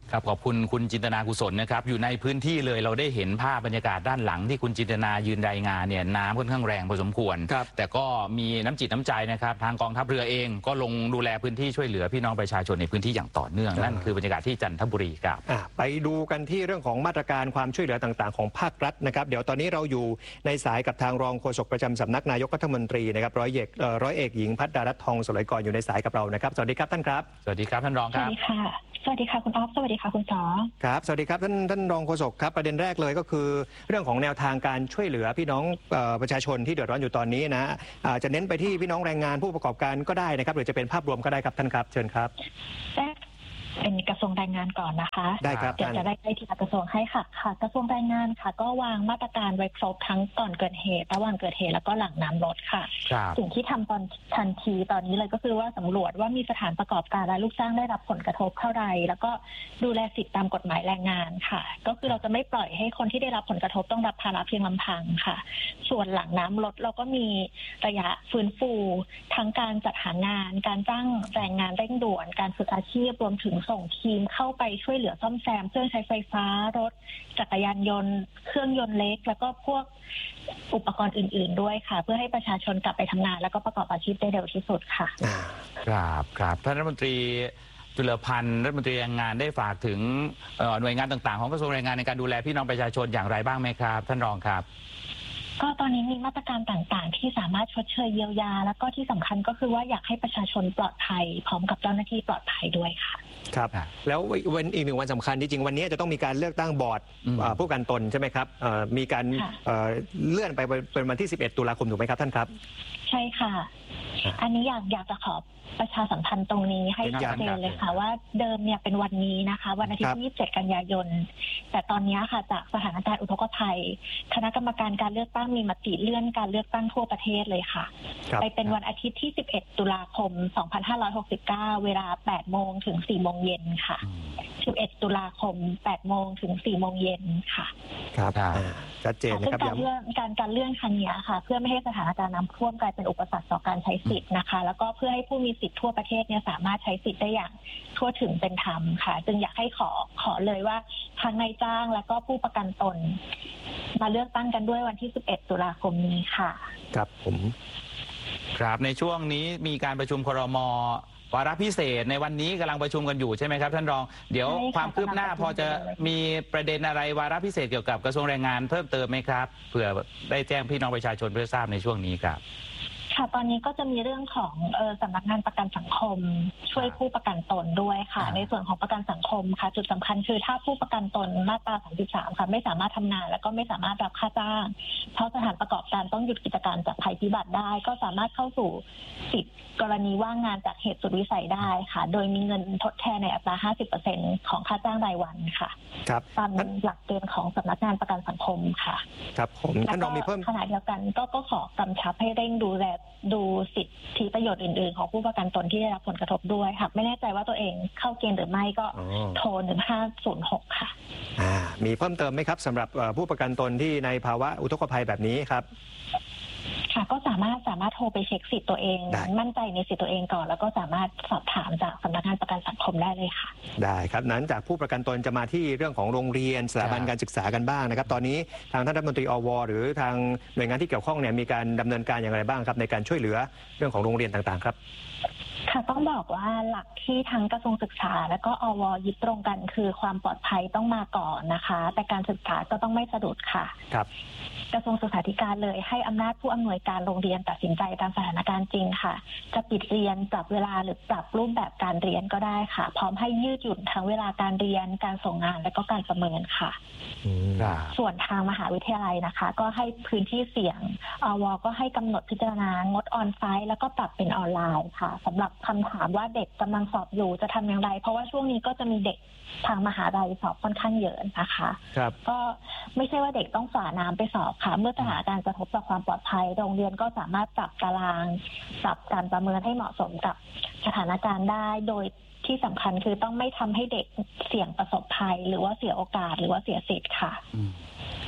ครับขอบคุณคุณจินตนากุศลนะครับอยู่ในพื้นที่เลยเราได้เห็นภาพบรรยากาศด้านหลังที่คุณจินตนายืนรายงานเนี่ยน้ำค่อนข้างแรงพอสมควรแต่ก็มีน้ำจิตน้ำใจนะครับทางกองทัพเรือเองก็ลงดูแลพื้นที่ช่วยเหลือพี่น้องประชาชนในพื้นที่อย่างต่อเนื่องนั่นคือบรรยากาศที่จันทบุรีครับ
ไปดูกันที่เรื่องของมาตรการความช่วยเหลือต่างๆของภาครัฐนะครับเดี๋ยวตอนนี้เราอยู่ในสายกับทางรองโฆษกประจำสำนักนายกรัฐมนตรีนะครับร้อยเอกร้อยเอกหญิงพัฒดารัตน์ทองสลวยกรอยู่ในสายกับเรานะครับสวัสดีครับท่านครับ
สวัสดีครับท่านรองครับ
สวัสดีค่ะสวัสดีค่ะคุณอ๊อฟสวัสดีค่ะคุณสอ
ครับสวัสดีครับท่านท่านรองโฆษกครับประเด็นแรกเลยก็คือเรื่องของแนวทางการช่วยเหลือพี่น้องประชาชนที่เดือดร้อนอยู่ตอนนี้นะจะเน้นไปที่พี่น้องแรงงานผู้ประกอบการก็ได้นะครับหรือจะเป็นภาพรวมก็ได้ครับท่านครับเชิญครับ
เป็นกระทรวงแรงงานก่อนนะคะ
ได้ครับ
เดี๋ยวจะได้ไปที่กระทรวงให้ค่ะค่ะกระทรวงแรงงานค่ะก็วางมาตรการไว้ครบทั้งก่อนเกิดเหตุระหว่างเกิดเหตุแล้วก็หลังน้ำลดค่ะสิ่งที่ทำตอนทันทีตอนนี้เลยก็คือว่าสำรวจว่ามีสถานประกอบการและลูกจ้างได้รับผลกระทบเท่าไรแล้วก็ดูแลสิทธิตามกฎหมายแรงงานค่ะก็คือเราจะไม่ปล่อยให้คนที่ได้รับผลกระทบต้องรับภาระเพียงลำพังค่ะส่วนหลังน้ำลดเราก็มีระยะฟื้นฟูทั้งการจัดหางานการจ้างแรงงานเร่งด่วนการฝึกอาชีพรวมถึงส่งทีมเข้าไปช่วยเหลือซ่อมแซมเครื่องใช้ไฟฟ้ารถจักรยานยนต์เครื่องยนต์เล็กแล้วก็พวกอุปกรณ์อื่นๆด้วยค่ะเพื่อให้ประชาชนกลับไปทำงานแล้วก็ประกอบอาชีพได้เร็วที่สุดค่ะ
ครับครับท่านรัฐมนตรีจุลพันธ์รัฐมนตรีแรงงานได้ฝากถึงหน่วยงานต่างๆของกระทรวงแรงงานในการดูแลพี่น้องประชาชนอย่างไรบ้างไหมครับท่านรองครับ
ก็ตอนนี้มีมาตรการต่างๆที่สามารถชดเชยเยียวยาแล้วก็ที่สำคัญก็คือว่าอยากให้ประชาชนปลอดภัยพร้อมกับเจ้าหน้าที่ปลอดภัยด้วยค่ะ
ครับแล้ววันอีกหนึ่งวันสำคัญที่จริงวันนี้จะต้องมีการเลือกตั้งบอร์ดผู้ประกันตนใช่ไหมครับมีการเลื่อนไปเป็นวันที่สิบเอ็ดตุลาคมถูกไหมครับท่านครับ
ใช่ค่ะอันนี้อยากอยากจะขอประชาสัมพันธ์ตรงนี้ให้ชัดเจนเลยค่ะว่าเดิมเนี่ยเป็นวันนี้นะคะวันอาทิตย์ที่ยี่สิบเจ็ดกันยายนแต่ตอนนี้ค่ะจากสถานการณ์อุทกภัยคณะกรรมการการเลือกตั้งมีมติเลื่อนการเลือกตั้งทั่วประเทศเลยค่ะไปเป็นวันอาทิตย์ที่สิบเอ็ดตุลาคมสองพันห้าร้อยหกสิบเก้าเวลาแปดโมงถึงสี่โมงเย็นค่ะสิบเอ็ดตุลาคมแปดโมงถึงสี่โมงเย็นค่ะ
ครับชัดเจนนะครับ
การเลื่อนการการเลื่อนครั้งนี้ค่ะเพื่อไม่ให้สถานการณ์น้ำท่วมกลายเป็นอุปสรรคต่อการใช้สิทธิ์นะคะแล้วก็เพื่อให้ผู้มีสิทธิ์ทั่วประเทศเนี่ยสามารถใช้สิทธิ์ได้อย่างทั่วถึงเป็นธรรมค่ะจึงอยากให้ขอขอเลยว่าทั้งนายจ้างและก็ผู้ประกันตนมาเลือกตั้งกันด้วยวันที่สิบเอ็ดตุลาคมนี้ค่ะ
ครับผม
ครับในช่วงนี้มีการประชุมครม.วาระพิเศษในวันนี้กำลังประชุมกันอยู่ใช่ไหมครับท่านรองเดี๋ยวความคืบหน้าพอจะมีประเด็นอะไรวาระพิเศษเกี่ยวกับกระทรวงแรงงานเพิ่มเติมไหมครับเผื่อได้แจ้งพี่น้องประชาชนเพื่อทราบในช่วงนี้ครับ
ค่ะตอนนี้ก็จะมีเรื่องของเอ่อสำนักงานประกันสังคมช่วยผู้ประกันตนด้วยค่ะในส่วนของประกันสังคมค่ะจุดสำคัญคือถ้าผู้ประกันตนมาตราสามสิบสามค่ะไม่สามารถทำงานแล้วก็ไม่สามารถรับค่าจ้างเพราะสถานประกอบการต้องหยุดกิจการจากภัยพิบัติได้ก็สามารถเข้าสู่สิทธิกรณีว่างงานจากเหตุสุดวิสัยได้ค่ะโดยมีเงินทดแทนในอัตรา ห้าสิบเปอร์เซ็นต์ ของค่าจ้างรายวันค่ะ
ครับ
ตามหลักเกณฑ์ของสำนักงานประกันสังคมค่ะ
ครับผมท่านรองมีเพิ่ม
ขณะเดียวกันก็ก็ขอกำชับให้เร่งดูแลดูสิทธิประโยชน์อื่นๆของผู้ประกันตนที่ได้รับผลกระทบด้วยหากไม่แน่ใจว่าตัวเองเข้าเกณฑ์หรือไม่ก็โทรหนึ่งห้าศูนย์หกค่ะ
มีเพิ่มเติมไหมครับสำหรับผู้ประกันตนที่ในภาวะอุทกภัยแบบนี้ครับ
ค่ะก็สามารถสามารถโทรไปเช็คสิทธิ์ตัวเองมั่นใจในสิทธิ์ตัวเองก่อนแล้วก็สามารถสอบถามจากสำนักงานประกันสังคมได้เลยค่ะ
ได้ครับนั้นจากผู้ประกันตนจะมาที่เรื่องของโรงเรียนสถาบันการศึกษากันบ้างนะครับตอนนี้ทางท่านรัฐมนตรีอวหรือทางหน่วยงานที่เกี่ยวข้องเนี่ยมีการดำเนินการอย่างไรบ้างครับในการช่วยเหลือเรื่องของโรงเรียนต่างๆครับ
ค่ะต้องบอกว่าหลักที่ทั้งกระทรวงศึกษาและก็อวยึดตรงกันคือความปลอดภัยต้องมาก่อนนะคะแต่การศึกษาก็ต้องไม่สะดุดค่ะ
ครับ
กระทรวงศึกษาธิการเลยให้อำนาจผู้อำนวยการโรงเรียนตัดสินใจตามสถานการณ์จริงค่ะจะปิดเรียนปรับเวลาหรือปรับรูปแบบการเรียนก็ได้ค่ะพร้อมให้ยืดหยุ่นทั้งเวลาการเรียนการส่งงานและก็การประเมินค่ะส่วนทางมหาวิทยาลัยนะคะก็ให้พื้นที่เสี่ยงอวก็ให้กำหนดพิจารณางดออนไซต์แล้วก็ปรับเป็นออนไลน์ค่ะสำหรับคำถามว่าเด็กกำลังสอบอยู่จะทำอย่างไรเพราะว่าช่วงนี้ก็จะมีเด็กทางมหาลัยสอบค่อนข้างเยอะนะคะก็ไม่ใช่ว่าเด็กต้องฝ่าน้ำไปสอบค่ะเมื่อสถานการณ์กระทบต่อความปลอดภัยโรงเรียนก็สามารถปรับตารางปรับการประเมินให้เหมาะสมกับสถานการณ์ได้โดยที่สำคัญคือต้องไม่ทำให้เด็กเสี่ยงประสบภัยหรือว่าเสียโอกาสหรือว่าเสียสิทธิ์ค่ะ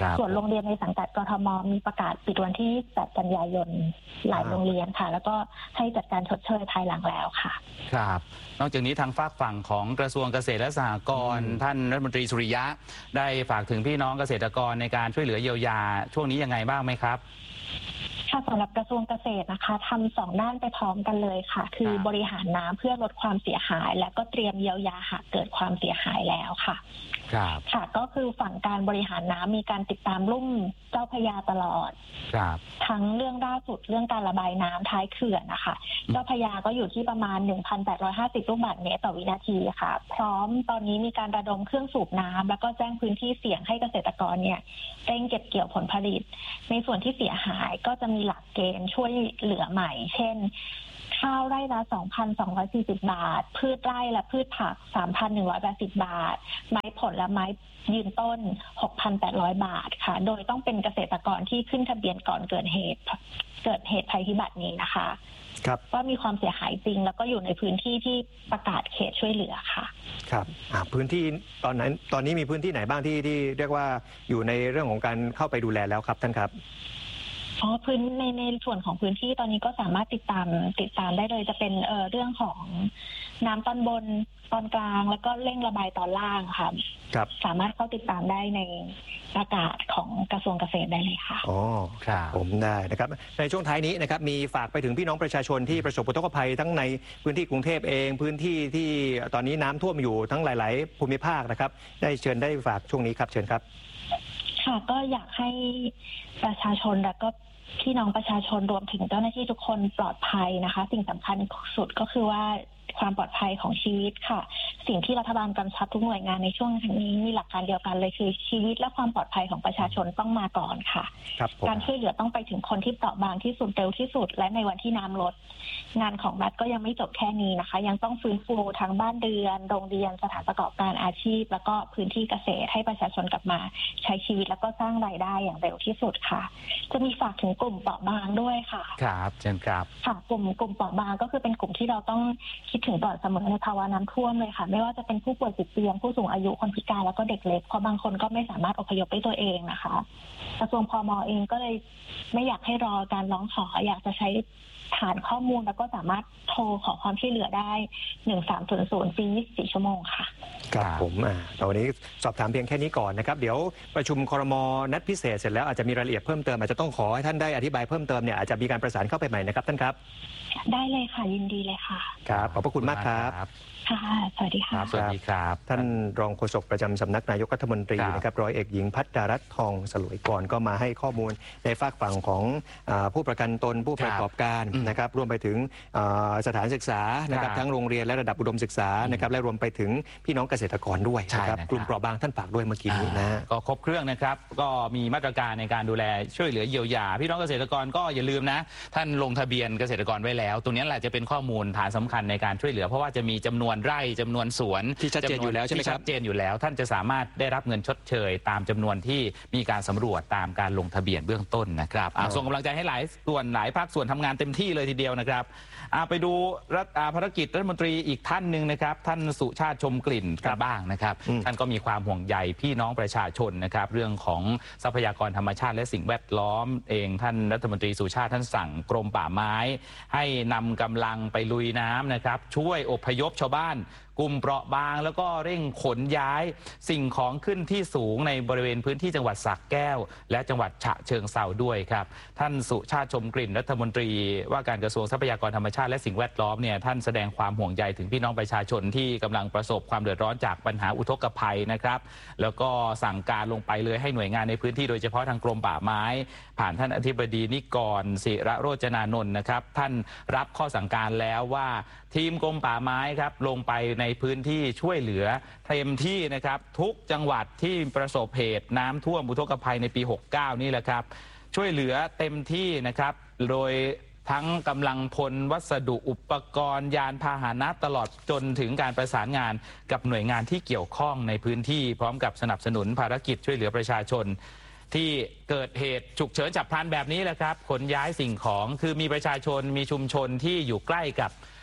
ส่วนโรงเรียนในสังกัดกทมมีประกาศปิดวันที่แปดกันยายนหลายโรงเรียนค่ะแล้วก็ให้จัดการชดเชยภายหลังแล้วค่ะ
ครับนอกจากนี้ทางฝากฝั่งของกระทรวงเกษตรและสหกรณ์ท่านรัฐมนตรีสุริยะได้ฝากถึงพี่น้องเกษตรกรในการช่วยเหลือเยียวยาช่วงนี้ยังไงบ้างไหมครับ
ค่ะสำหรับกระทรวงเกษตรนะคะทำสองด้านไปพร้อมกันเลยค่ะคือบริหารน้ำเพื่อลดความเสียหายและก็เตรียมเยียวยาหากเกิดความเสียหายแล้วค่ะค่ะก็คือฝั่งการบริหารน้ำมีการติดตามลุ่มเจ้าพระยาตลอดทั้งเรื่องล่าสุดเรื่องการระบายน้ำท้ายเขื่อนนะคะเจ้าพระยาก็อยู่ที่ประมาณ หนึ่งพันแปดร้อยห้าสิบ ลูกบาศก์เมตรต่อวินาทีค่ะพร้อมตอนนี้มีการระดมเครื่องสูบน้ำแล้วก็แจ้งพื้นที่เสี่ยงให้เกษตรกรเนี่ยเร่งเก็บเกี่ยวผลผลิตในส่วนที่เสียหายก็จะมีหลักเกณฑ์ช่วยเหลือใหม่เช่นข้าวไร่ละ สองพันสองร้อยสี่สิบ บาทพืชไร่และพืชผัก สามพันหนึ่งร้อยแปดสิบ บาทไม้ผลและไม้ยืนต้น หกพันแปดร้อย บาทค่ะโดยต้องเป็นเกษตรกรที่ขึ้นทะเบียนก่อนเกิดเหตุเกิดเหตุภัยพิบัตินี้นะคะ
ครับ
ว่ามีความเสียหายจริงแล้วก็อยู่ในพื้นที่ที่ประกาศเขตช่วยเหลือค่ะ
ครับพื้นที่ตอนนั้นตอนนี้มีพื้นที่ไหนบ้างที่ที่เรียกว่าอยู่ในเรื่องของการเข้าไปดูแลแล้วครับท่านครับ
อ๋อพื้นในในส่วนของพื้นที่ตอนนี้ก็สามารถติดตามติดตามได้เลยจะเป็นเอ่อเรื่องของน้ำตอนบนตอนกลางแล้วก็เร่งระบายตอนล่างค่ะ
ครับ
สามารถเข้าติดตามได้ในประกาศของกระทรวงเกษตรได้เลยค่ะ
อ๋อครับผมได้นะครับในช่วงท้ายนี้นะครับมีฝากไปถึงพี่น้องประชาชนที่ประสบอุทกภัยทั้งในพื้นที่กรุงเทพเองพื้นที่ที่ตอนนี้น้ำท่วมอยู่ทั้งหลายๆภูมิภาคนะครับได้เชิญได้ฝากช่วงนี้ครับเชิญครับ
ค่ะก็อยากให้ประชาชนและก็พี่น้องประชาชนรวมถึงเจ้าหน้าที่ทุกคนปลอดภัยนะคะสิ่งสำคัญสุดก็คือว่าความปลอดภัยของชีวิตค่ะสิ่งที่รัฐบาลกำชับทุกหน่วยงานในช่วงนี้มีหลักการเดียวกันเลยคือชีวิตและความปลอดภัยของประชาชนต้องมาก่อนค่ะการช่วยเหลือต้องไปถึงคนที่เปราะบางที่สุดเร็วที่สุดและในวันที่น้ำลดงานของรัฐก็ยังไม่จบแค่นี้นะคะยังต้องฟื้นฟูทั้งบ้านเรือนโรงเรียนสถานประกอบการอาชีพแล้วก็พื้นที่เกษตรให้ประชาชนกลับมาใช้ชีวิตแล้วก็สร้างรายได้อย่างเร็วที่สุดค่ะจะมีฝากถึงกลุ่มเปราะบางด้วยค่ะ
ครับเช่นครับ
ค่ะกลุ่มกลุ่มเปราะบางก็คือเป็นกลุ่มที่เราต้องคิดถึงตลอดเสมอในภาวะน้ำท่วมเลยค่ะไม่ว่าจะเป็นผู้ป่วยติดเตียงผู้สูงอายุคนพิการแล้วก็เด็กเล็กเพราะบางคนก็ไม่สามารถอพยพด้วยตัวเองนะคะกระทรวงพม.เองก็เลยไม่อยากให้รอการร้องขออยากจะใช้ฐานข้อมูลแล้วก็สามารถโทรขอความช่วยเหลือได้หนึ่งสามศูนย์ศูนย์ฟรียี่สิบสี่ชั่วโมงค่ะ
ครับผมอ่าตอนนี้สอบถามเพียงแค่นี้ก่อนนะครับเดี๋ยวประชุมครม.นัดพิเศษเสร็จแล้วอาจจะมีรายละเอียดเพิ่มเติมอาจจะต้องขอให้ท่านได้อธิบายเพิ่มเติมเนี่ยอาจจะมีการประสานเข้าไปใหม่นะครับท่านครับ
ได้เลยค่ะยินดีเลยค่ะ
ครับขอบพระคุณมากครับ
ค่ะสวัสดีค่ะ
สวัสดีครับ
ท่านรองโฆษกประจำสำนักนายกรัฐมนตรีนะครับร้อยเอกหญิงพัฒดารัตน์ทองสลวยกรก็มาให้ข้อมูลในฝากฝั่งของผู้ประกันตนผู้ประกอบการนะครับรวมไปถึงสถานศึกษานะครับทั้งโรงเรียนและระดับอุดมศึกษานะครับและรวมไปถึงพี่น้องเกษตรกรด้วยนะครับกลุ่มเปราะบางท่านฝากด้วยเมื่อกี้นี้นะ
ก็ครบเครื่องนะครับก็มีมาตรการในการดูแลช่วยเหลือเยียวยาพี่น้องเกษตรกรก็อย่าลืมนะท่านลงทะเบียนเกษตรกรไว้แล้วตรงนี้แหละจะเป็นข้อมูลฐานสำคัญในการช่วยเหลือเพราะว่าจะมีจำนวนไร่จำนวนสวน
ที่ชัดเจนอยู่แล้วใช่ไหมครับ
ชัดเจนอยู่แล้วท่านจะสามารถได้รับเงินชดเชยตามจำนวนที่มีการสำรวจตามการลงทะเบียนเบื้องต้นนะครับส่งกำลังใจให้หลายส่วนหลายภาคส่วนทำงานเต็มที่เลยทีเดียวนะครับไปดูภารกิจรัฐมนตรีอีกท่านหนึ่งนะครับท่านสุชาติชมกลิ่นกันบ้างนะครับท่านก็มีความห่วงใยพี่น้องประชาชนนะครับเรื่องของทรัพยากรธรรมชาติและสิ่งแวดล้อมเองท่านรัฐมนตรีสุชาติท่านสั่งกรมป่าไม้ให้นำกำลังไปลุยน้ำนะครับช่วยอพยพชาวบ้านกลุ่มเปราะบางแล้วก็เร่งขนย้ายสิ่งของขึ้นที่สูงในบริเวณพื้นที่จังหวัดสระแก้วและจังหวัดฉะเชิงเทราด้วยครับท่านสุชาติชมกลิ่นรัฐมนตรีว่าการกระทรวงทรัพยากรธรรมชาติและสิ่งแวดล้อมเนี่ยท่านแสดงความห่วงใยถึงพี่น้องประชาชนที่กำลังประสบความเดือดร้อนจากปัญหาอุทกภัยนะครับแล้วก็สั่งการลงไปเลยให้หน่วยงานในพื้นที่โดยเฉพาะทางกรมป่าไม้ผ่านท่านอธิบดีนิกรศิระโรจนานนท์นะครับท่านรับข้อสั่งการแล้วว่าทีมกรมป่าไม้ครับลงไปในพื้นที่ช่วยเหลือเต็มที่นะครับทุกจังหวัดที่ประสบเหตุน้ำท่วมอุทกภัยในปีหกเก้านี่แหละครับช่วยเหลือเต็มที่นะครับโดยทั้งกำลังพลวัสดุอุปกรณ์ยานพาหนะตลอดจนถึงการประสานงานกับหน่วยงานที่เกี่ยวข้องในพื้นที่พร้อมกับสนับสนุนภารกิจช่วยเหลือประชาชนที่เกิดเหตุฉุกเฉินฉับพลันแบบนี้แหละครับขนย้ายสิ่งของคือมีประชาชนมีชุมชนที่อยู่ใกล้กับ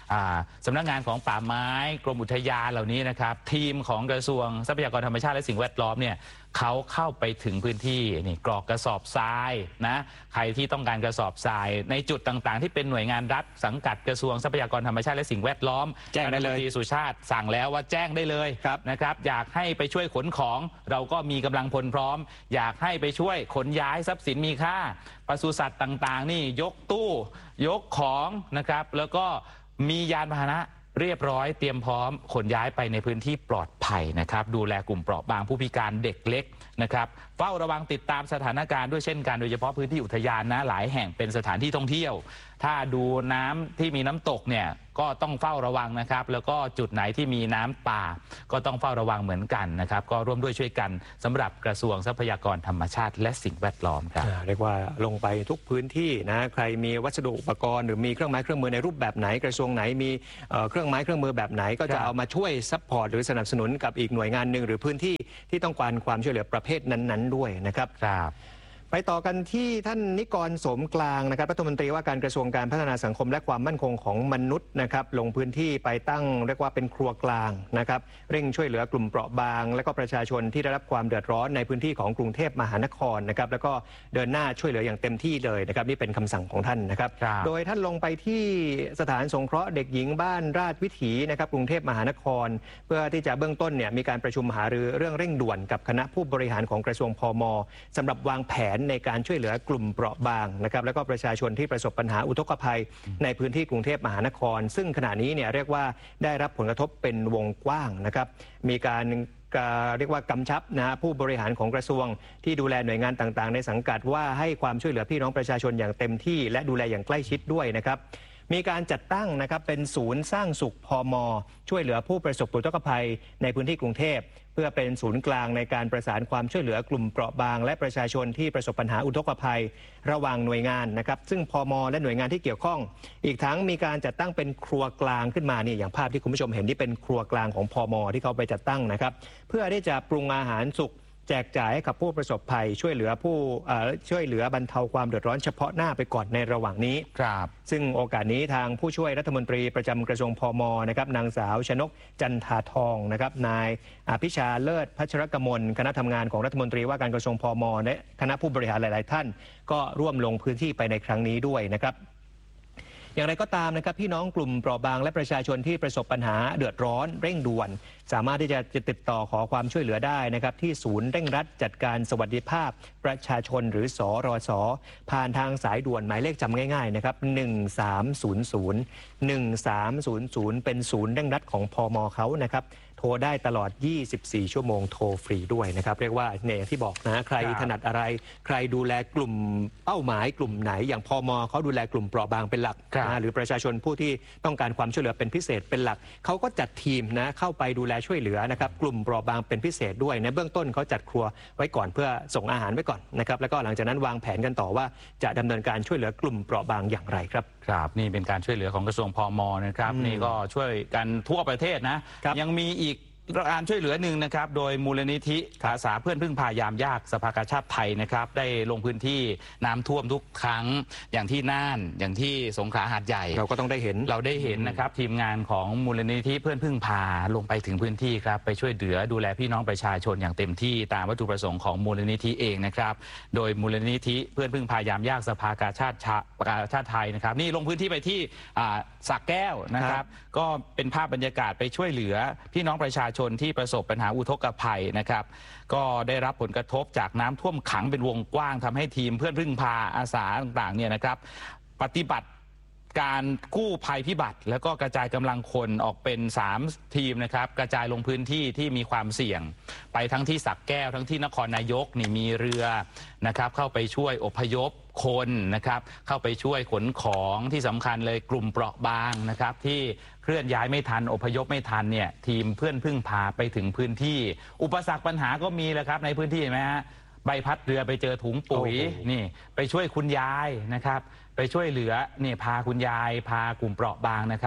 สำนักงานของป่าไม้กรมอุทยานเหล่านี้นะครับทีมของกระทรวงทรัพยากรธรรมชาติและสิ่งแวดล้อมเนี่ยเขาเข้าไปถึงพื้นที่นี่กรอกกระสอบทรายนะใครที่ต้องการกระสอบทรายในจุดต่างๆที่เป็นหน่วยงานรัฐสังกัดกระทรวงทรัพยากรธรรมชาติและสิ่งแวดล้อม
แจ้งได้เลย
รัฐมนตรีสุชาติสั่งแล้วว่าแจ้งได้เลยนะครับอยากให้ไปช่วยขนของเราก็มีกำลังพลพร้อมอยากให้ไปช่วยขนย้ายทรัพย์สินมีค่าปศุสัตว์ต่างๆนี่ยกตู้ยกของนะครับแล้วก็มียานพาหนะเรียบร้อยเตรียมพร้อมขนย้ายไปในพื้นที่ปลอดภัยนะครับดูแลกลุ่มเปราะบางผู้พิการเด็กเล็กนะครับเฝ้าระวังติดตามสถานการณ์ด้วยเช่นกันโดยเฉพาะพื้นที่อุทยานนะหลายแห่งเป็นสถานที่ท่องเที่ยวถ้าดูน้ำที่มีน้ำตกเนี่ยก็ต้องเฝ้าระวังนะครับแล้วก็จุดไหนที่มีน้ำป่าก็ต้องเฝ้าระวังเหมือนกันนะครับก็ร่วมด้วยช่วยกันสำหรับกระทรวงทรัพยากรธรรมชาติและสิ่งแวดล้อมครับ
เรียกว่าลงไปทุกพื้นที่นะใครมีวัสดุอุปกรณ์หรือมีเครื่องไม้เครื่องมือในรูปแบบไหนกระทรวงไหนมีเครื่องไม้เครื่องมือแบบไหนก็จะเอามาช่วยซัพพอร์ตหรือสนับสนุนกับอีกหน่วยงานหนึ่งหรือพื้นที่ที่ต้องการความช่วยเหลือประเภทนั้นๆด้วยนะครับไปต่อกันที่ท่านนิกรโสมกลางนะครับรัฐมนตรีว่าการกระทรวงการพัฒนาสังคมและความมั่นคงของมนุษย์นะครับลงพื้นที่ไปตั้งเรียกว่าเป็นครัวกลางนะครับเร่งช่วยเหลือกลุ่มเปราะบางและก็ประชาชนที่ได้รับความเดือดร้อนในพื้นที่ของกรุงเทพมหานครนะครับแล้วก็เดินหน้าช่วยเหลืออย่างเต็มที่เลยนะครับนี่เป็นคำสั่งของท่านนะครับโดยท่านลงไปที่สถานสงเคราะห์เด็กหญิงบ้านราชวิถีนะครับกรุงเทพมหานครเพื่อที่จะเบื้องต้นเนี่ยมีการประชุมหารือเรื่องเร่งด่วนกับคณะผู้บริหารของกระทรวงพม.สำหรับวางแผนในการช่วยเหลือกลุ่มเปราะบางนะครับแล้วก็ประชาชนที่ประสบปัญหาอุทกภัยในพื้นที่กรุงเทพมหานครซึ่งขณะนี้เนี่ยเรียกว่าได้รับผลกระทบเป็นวงกว้างนะครับมีการเรียกว่ากำชับนะผู้บริหารของกระทรวงที่ดูแลหน่วยงานต่างๆในสังกัดว่าให้ความช่วยเหลือพี่น้องประชาชนอย่างเต็มที่และดูแลอย่างใกล้ชิดด้วยนะครับมีการจัดตั้งนะครับเป็นศูนย์สร้างสุขพม.ช่วยเหลือผู้ประสบอุทกภัยในพื้นที่กรุงเทพเพื่อเป็นศูนย์กลางในการประสานความช่วยเหลือกลุ่มเปราะบางและประชาชนที่ประสบปัญหาอุทกภัยระหว่างหน่วยงานนะครับซึ่งพม.และหน่วยงานที่เกี่ยวข้องอีกทั้งมีการจัดตั้งเป็นครัวกลางขึ้นมานี่อย่างภาพที่คุณผู้ชมเห็นที่เป็นครัวกลางของพม.ที่เขาไปจัดตั้งนะครับเพื่อที่จะปรุงอาหารสุกแจกจ่ายให้กับผู้ประสบภัยช่วยเหลือผู้ช่วยเหลือบรรเทาความเดือดร้อนเฉพาะหน้าไปก่อนในระหว่างนี้ครับซึ่งโอกาสนี้ทางผู้ช่วยรัฐมนตรีประจำกระทรวงพม.นะครับนางสาวชนกจันทาทองนะครับนายอภิชาเลิศพัชรกมลคณะทำงานของรัฐมนตรีว่าการกระทรวงพม.และคณะผู้บริหารหลายๆท่านก็ร่วมลงพื้นที่ไปในครั้งนี้ด้วยนะครับอย่างไรก็ตามนะครับพี่น้องกลุ่มเปราะบางและประชาชนที่ประสบปัญหาเดือดร้อนเร่งด่วนสามารถที่จะติดต่อขอความช่วยเหลือได้นะครับที่ศูนย์เร่งรัดจัดการสวัสดิภาพประชาชนหรือสรส.ผ่านทางสายด่วนหมายเลขจำง่ายๆนะครับหนึ่งสามศูนย์ศูนย์ หนึ่งสามศูนย์ศูนย์เป็นศูนย์เร่งรัดของพม.เขานะครับโทรได้ตลอดยี่สิบสี่ชั่วโมงโทรฟรีด้วยนะครับเรียกว่าเนี่ยที่บอกนะใครถนัดอะไรใครดูแลกลุ่มเป้าหมายกลุ่มไหนอย่างพม.เขาดูแลกลุ่มเปราะบางเป็นหลักนะหรือประชาชนผู้ที่ต้องการความช่วยเหลือเป็นพิเศษเป็นหลักเขาก็จัดทีมนะเข้าไปดูแลช่วยเหลือนะครับกลุ่มเปราะบางเป็นพิเศษด้วยในเบื้องต้นเขาจัดครัวไว้ก่อนเพื่อส่งอาหารไว้ก่อนนะครับแล้วก็หลังจากนั้นวางแผนกันต่อว่าจะดำเนินการช่วยเหลือกลุ่มเปราะบางอย่างไรครับ
ครับนี่เป็นการช่วยเหลือของกระทรวงพม.นะครับนี่ก็ช่วยกันทั่วประเทศนะยังมีอีกการช่วยเหลือหนึ่งนะครับโดยมูลนิธิอาสาเพื่อนพึ่งพายามยากสภากาชาดไทยนะครับได้ลงพื้นที่น้ำท่วมทุกครั้งอย่างที่น่านอย่างที่สงขลาหาดใหญ่
เราก็ต้องได้เห็น
เราได้เห็นนะครับทีมงานของมูลนิธิเพื่อนพึ่งพาลงไปถึงพื้นที่ครับไปช่วยเหลือดูแลพี่น้องประชาชนอย่างเต็มที่ตามวัตถุประสงค์ของมูลนิธิเองนะครับโดยมูลนิธิเพื่อนพึ่งพายามยากสภากาชาดกาชาดไทยนะครับนี่ลงพื้นที่ไปที่สระแก้วนะครับก็เป็นภาพบรรยากาศไปช่วยเหลือพี่น้องประชาชนที่ประสบปัญหาอุทกภัยนะครับก็ได้รับผลกระทบจากน้ำท่วมขังเป็นวงกว้างทำให้ทีมเพื่อนพึ่งพาอาสาต่างๆเนี่ยนะครับปฏิบัติการกู้ภัยพิบัติแล้วก็กระจายกำลังคนออกเป็นสามทีมนะครับกระจายลงพื้นที่ที่มีความเสี่ยงไปทั้งที่สระแก้วทั้งที่นครนายกนี่มีเรือนะครับเข้าไปช่วยอพยพคนนะครับเข้าไปช่วยขนของที่สำคัญเลยกลุ่มเปราะบางนะครับที่เคลื่อนย้ายไม่ทันอพยพไม่ทันเนี่ยทีมเพื่อนพึ่งพาไปถึงพื้นที่อุปสรรคปัญหาก็มีแหละครับในพื้นที่เห็นไหมฮะใบพัดเรือไปเจอถุงปุ๋ยนี่ไปช่วยคุณยายนะครับไปช่วยเหลือนี่พาคุณยายพากลุ่มเปราะบางนะครับ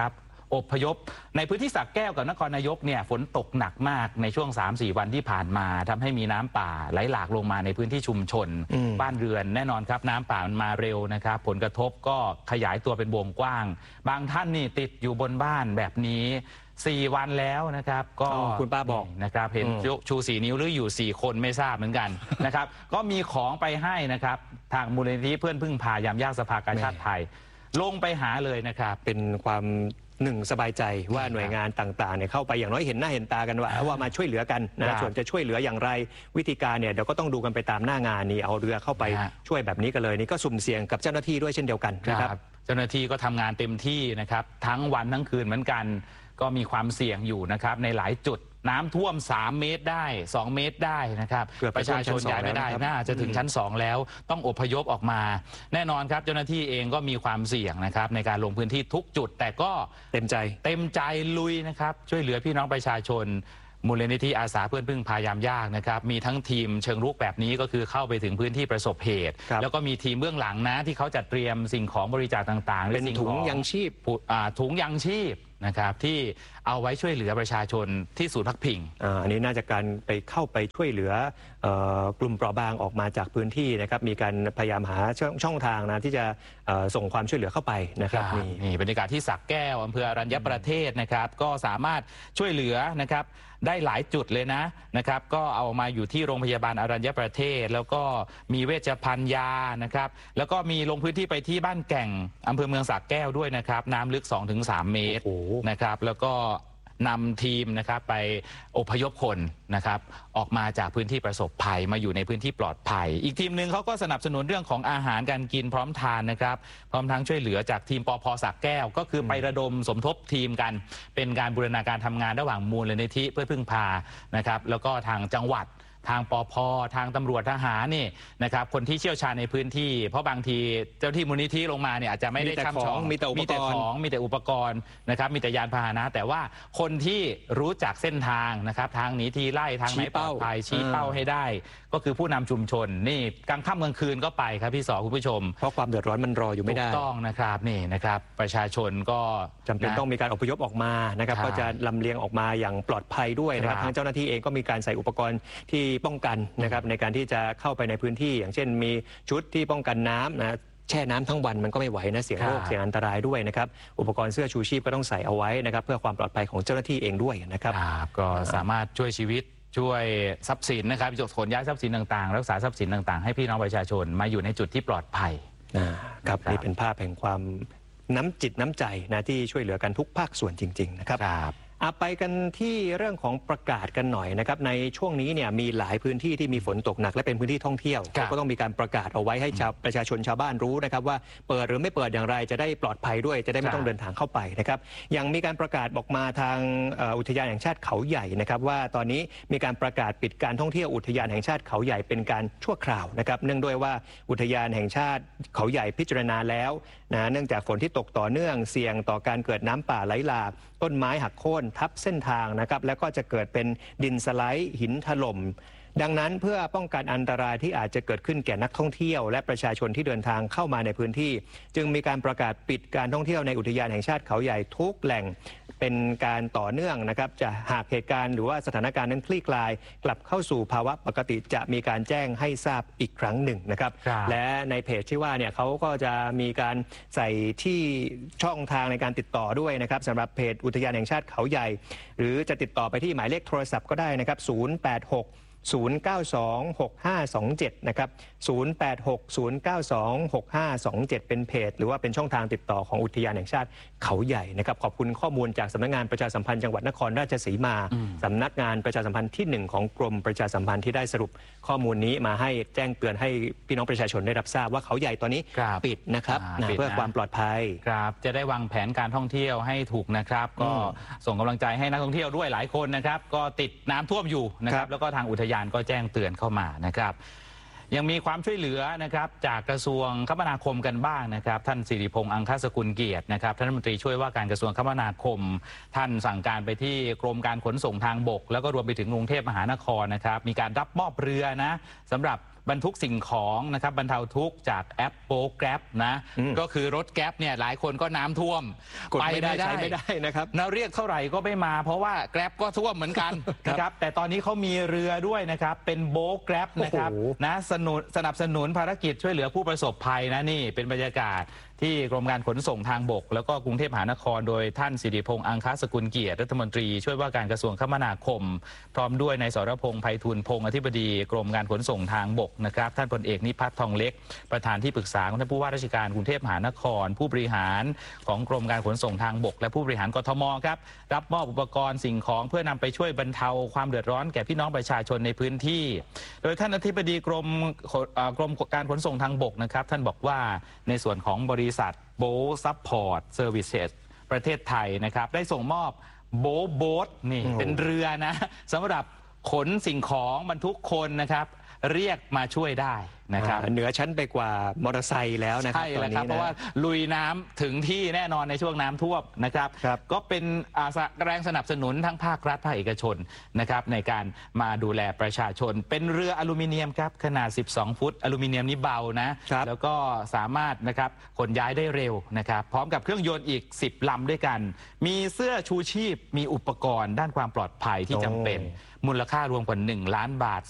อพยพในพื้นที่สระแก้วกับนครนายกเนี่ยฝนตกหนักมากในช่วง สามถึงสี่ วันที่ผ่านมาทำให้มีน้ำป่าไหลหลากลงมาในพื้นที่ชุมชนบ้านเรือนแน่นอนครับน้ำป่ามันมาเร็วนะครับผลกระทบก็ขยายตัวเป็นวงกว้างบางท่านนี่ติดอยู่บนบ้านแบบนี้สี่วันแล้วนะครับก็
คุณป้าบอก
นะครับเห็นชูสี่นิ้วหรืออยู่สี่คนไม่ทราบเหมือนกันนะครับก็มีของไปให้นะครับทางมูลนิธิเพื่อนพึ่งพายามยากสภากาชาติไทยลงไปหาเลยนะครับ
เป็นความหนึ่งสบายใจว่าหน่วยงานต่างๆเนี่ยเข้าไปอย่างน้อยเห็นหน้าเห็นตากันว่าว่ามาช่วยเหลือกันนะส่วนจะช่วยเหลืออย่างไรวิธีการเนี่ยเดี๋ยวก็ต้องดูกันไปตามหน้างานนี้เอาเรือเข้าไปช่วยแบบนี้กันเลยนี่ก็สุ่มเสี่ยงกับเจ้าหน้าที่ด้วยเช่นเดียวกันนะครับ
เจ้าหน้าที่ก็ทำงานเต็มที่นะครับทั้งวันทั้งคืนเหมือนกันก็มีความเสี่ยงอยู่นะครับในหลายจุดน้ำท่วมสามเมตรได้สองเมตรได้นะครับประชาชนย้ายไม่ได้น่าจะถึงชั้นสองแล้วต้องอพยพออกมาแน่นอนครับเจ้าหน้าที่เองก็มีความเสี่ยงนะครับในการลงพื้นที่ทุกจุดแต่ก็
เต็มใจ
เต็มใจลุยนะครับช่วยเหลือพี่น้องประชาชนมูลนิธิอาสาเพื่อนพึ่งพายามยากนะครับมีทั้งทีมเชิงรุกแบบนี้ก็คือเข้าไปถึงพื้นที่ประสบเหตุแล้วก็มีทีมเบื้องหลังนะที่เขาจัดเตรียมสิ่งของบริจาคต่างๆ
เป็นถุงยังชีพ
ถุงยังชีพนะครับที่เอาไว้ช่วยเหลือประชาชนที่ศูนย์พักพิง
อันนี้น่าจะการไปเข้าไปช่วยเหลือกลุ่มเปราะบางออกมาจากพื้นที่นะครับมีการพยายามหาช่องทางนะที่จะส่งความช่วยเหลือเข้าไปนะครับ
นี่บรรยากาศที่สระแก้วอำเภออรัญญประเทศนะครับก็สามารถช่วยเหลือนะครับได้หลายจุดเลยนะนะครับก็เอามาอยู่ที่โรงพยาบาลอรัญญประเทศแล้วก็มีเวชภัณฑ์ยานะครับแล้วก็มีลงพื้นที่ไปที่บ้านแก่งอำเภอเมืองสระแก้วด้วยนะครับน้ำลึก สองถึงสาม เมตรนะครับแล้วก็นำทีมนะครับไปอพยพคนนะครับออกมาจากพื้นที่ประสบภัยมาอยู่ในพื้นที่ปลอดภัยอีกทีมหนึ่งเขาก็สนับสนุนเรื่องของอาหารการกินพร้อมทานนะครับพร้อมทั้งช่วยเหลือจากทีมปภ.สระแก้วก็คือไประดมสมทบทีมกันเป็นการบูรณาการทำงานระหว่างมูลนิธิเพื่อพึ่งพานะครับแล้วก็ทางจังหวัดทางปภ.ทางตำรวจทหารนี่นะครับคนที่เชี่ยวชาญในพื้นที่เพราะบางทีเจ้าที่มูลนิธิลงมาเนี่ยอาจจะไม่ได้ช่ำชอง
มีแต่
มีแต่ของมีแต่อุปกรณ์นะครับมีแต่ยานพาหนะแต่ว่าคนที่รู้จักเส้นทางนะครับทางหนีทีไล่ทางไหนปลอดภัยชี้เป้าให้ได้ก็คือผู้นำชุมชนนี่กลางค่ำกลางคืนก็ไปครับพี่สอคุณผู้ชม
เพราะความเดือดร้อนมันรออยู่ไม่ได้
ถูกต้องนะครับนี่นะครับประชาชนก็
จำเป็นต้องมีการอพยพออกมานะครับก็จะลำเลียงออกมาอย่างปลอดภัยด้วยนะครับทางเจ้าหน้าที่เองก็มีการใส่อุปกรณ์ที่ป้องกันนะครับในการที่จะเข้าไปในพื้นที่อย่างเช่นมีชุดที่ป้องกันน้ำนะแช่น้ำทั้งวันมันก็ไม่ไหวนะเสี่ยงโรคเสี่ยงอันตรายด้วยนะครับอุปกรณ์เสื้อชูชีพก็ต้องใส่เอาไว้นะครับเพื่อความปลอดภัยของเจ้าหน้าที่เองด้วยนะครับ
ก็สามารถช่วยชีวิตช่วยทรัพย์สินนะครับจดขนย้ายทรัพย์สินต่างๆรักษาทรัพย์สินต่างๆให้พี่น้องประชาชนมาอยู่ในจุดที่ปลอดภัย
ครับนี่เป็นภาพแห่งความน้ำจิตน้ำใจนะที่ช่วยเหลือกันทุกภาคส่วนจริงๆนะครับไปกันที่เรื่องของประกาศกันหน่อยนะครับในช่วงนี้เนี่ยมีหลายพื้นที่ที่มีฝนตกหนักและเป็นพื้นที่ท่องเที่ยวก็ต้องมีการประกาศเอาไว้ให้ชาวประชาชนชาวบ้านรู้นะครับว่าเปิดหรือไม่เปิดอย่างไรจะได้ปลอดภัยด้วยจะได้ไม่ต้องเดินทางเข้าไปนะครับยังมีการประกาศออกมาทางอุทยานแห่งชาติเขาใหญ่นะครับว่าตอนนี้มีการประกาศปิดการท่องเที่ยวอุทยานแห่งชาติเขาใหญ่เป็นการชั่วคราวนะครับเนื่องด้วยว่าอุทยานแห่งชาติเขาใหญ่พิจารณาแล้วนะเนื่องจากฝนที่ตกต่อเนื่องเสี่ยงต่อการเกิดน้ำป่าไหลหลากต้นไม้หักโค่นทับเส้นทางนะครับแล้วก็จะเกิดเป็นดินสไลด์หินถล่มดังนั้นเพื่อป้องกันอันตรายที่อาจจะเกิดขึ้นแก่นักท่องเที่ยวและประชาชนที่เดินทางเข้ามาในพื้นที่จึงมีการประกาศปิดการท่องเที่ยวในอุทยานแห่งชาติเขาใหญ่ทุกแหล่งเป็นการต่อเนื่องนะครับจะหากเหตุการณ์หรือว่าสถานการณ์นั้นคลี่คลายกลับเข้าสู่ภาวะปกติจะมีการแจ้งให้ทราบอีกครั้งหนึ่งนะครับและในเพจที่ว่าเนี่ยเขาก็จะมีการใส่ที่ช่องทางในการติดต่อด้วยนะครับสำหรับเพจอุทยานแห่งชาติเขาใหญ่หรือจะติดต่อไปที่หมายเลขโทรศัพท์ก็ได้นะครับศูนย์ แปด หก ศูนย์ เก้า สอง หก ห้า สอง เจ็ดนะครับศูนย์ แปด หก ศูนย์ เก้า สอง หก ห้า สอง เจ็ดเป็นเพจหรือว่าเป็นช่องทางติดต่อของอุทยานแห่งชาติเขาใหญ่นะครับขอบคุณข้อมูลจากสำนักงานประชาสัมพันธ์จังหวัดนครราชสีมาสำนักงานประชาสัมพันธ์ที่หนึ่งของกรมประชาสัมพันธ์ที่ได้สรุปข้อมูลนี้มาให้แจ้งเตือนให้พี่น้องประชาชนได้รับทราบว่าเขาใหญ่ตอนนี้ปิดนะครับเพื่อความปลอดภัย
ครับจะได้วางแผนการท่องเที่ยวให้ถูกนะครับก็ส่งกำลังใจให้นักท่องเที่ยวด้วยหลายคนนะครับก็ติดน้ำท่วมอยู่นะครับแล้วก็ทางอุทยานก็แจ้งเตือนเข้ามานะครับยังมีความช่วยเหลือนะครับจากกระทรวงคมนาคมกันบ้างนะครับท่านสิริพงษ์อังคสกุลเกียรตินะครับท่านรัฐมนตรีช่วยว่าการกระทรวงคมนาคมท่านสั่งการไปที่กรมการขนส่งทางบกแล้วก็รวมไปถึงกรุงเทพมหานครนะครับมีการรับมอบเรือนะสำหรับบรรทุกสิ่งของนะครับบรรเทาทุกข์จากแอปโป๊แกร็บนะก็คือรถแกร็บเนี่ยหลายคนก็น้ำท่วม
ไปไม่ได้ใช้ไม่ได้นะครับ
นะเรียกเท่าไหร่ก็ไม่มาเพราะว่าแกร็บก็ท่วมเหมือนกันนะครับแต่ตอนนี้เขามีเรือด้วยนะครับเป็นโบ๊ทแกร็บนะครับนะสนุนสนับสนุนภารกิจช่วยเหลือผู้ประสบภัยนะนี่เป็นบรรยากาศที่กรมการขนส่งทางบกแล้วก็กรุงเทพมหานครโดยท่านสิริพงษ์อังคสกุลเกียรติรัฐมนตรีช่วยว่าการกระทรวงคมนาคมพร้อมด้วยนายสรพงษ์ไพฑูรย์พงษ์อธิบดีกรมการขนส่งทางบกนะครับท่านพลเอกนิพัฒน์ทองเล็กประธานที่ปรึกษาของท่านผู้ว่าราชการกรุงเทพมหานครผู้บริหารของกรมการขนส่งทางบกและผู้บริหารกทมครับรับมอบอุปกรณ์สิ่งของเพื่อนำไปช่วยบรรเทาความเดือดร้อนแก่พี่น้องประชาชนในพื้นที่โดยท่านอธิบดีกรมกรมการขนส่งทางบกนะครับท่านบอกว่าในส่วนของบริษัทโบซัพพอร์ตเซอร์วิสเซสประเทศไทยนะครับได้ส่งมอบโบโบ๊ทนี่เป็นเรือนะสำหรับขนสิ่งของบรรทุกคนนะครับเรียกมาช่วยได้นะครับ
เหนือชั้นไปกว่ามอเตอร์ไซค์แล้วนะครับ
ใช่แล้วครับเพราะว่าลุยน้ำถึงที่แน่นอนในช่วงน้ำท่วมนะครับก็เป็นแรงสนับสนุนทั้งภาครัฐภาคเอกชนนะครับในการมาดูแลประชาชนเป็นเรืออลูมิเนียมครับขนาดสิบสองฟุตอลูมิเนียมนี้เบานะแล้วก็สามารถนะครับขนย้ายได้เร็วนะครับพร้อมกับเครื่องยนต์อีกสิบลำด้วยกันมีเสื้อชูชีพมีอุปกรณ์ด้านความปลอดภัยที่จำเป็นมูลค่ารวมกว่าหนึ่งล้านบาท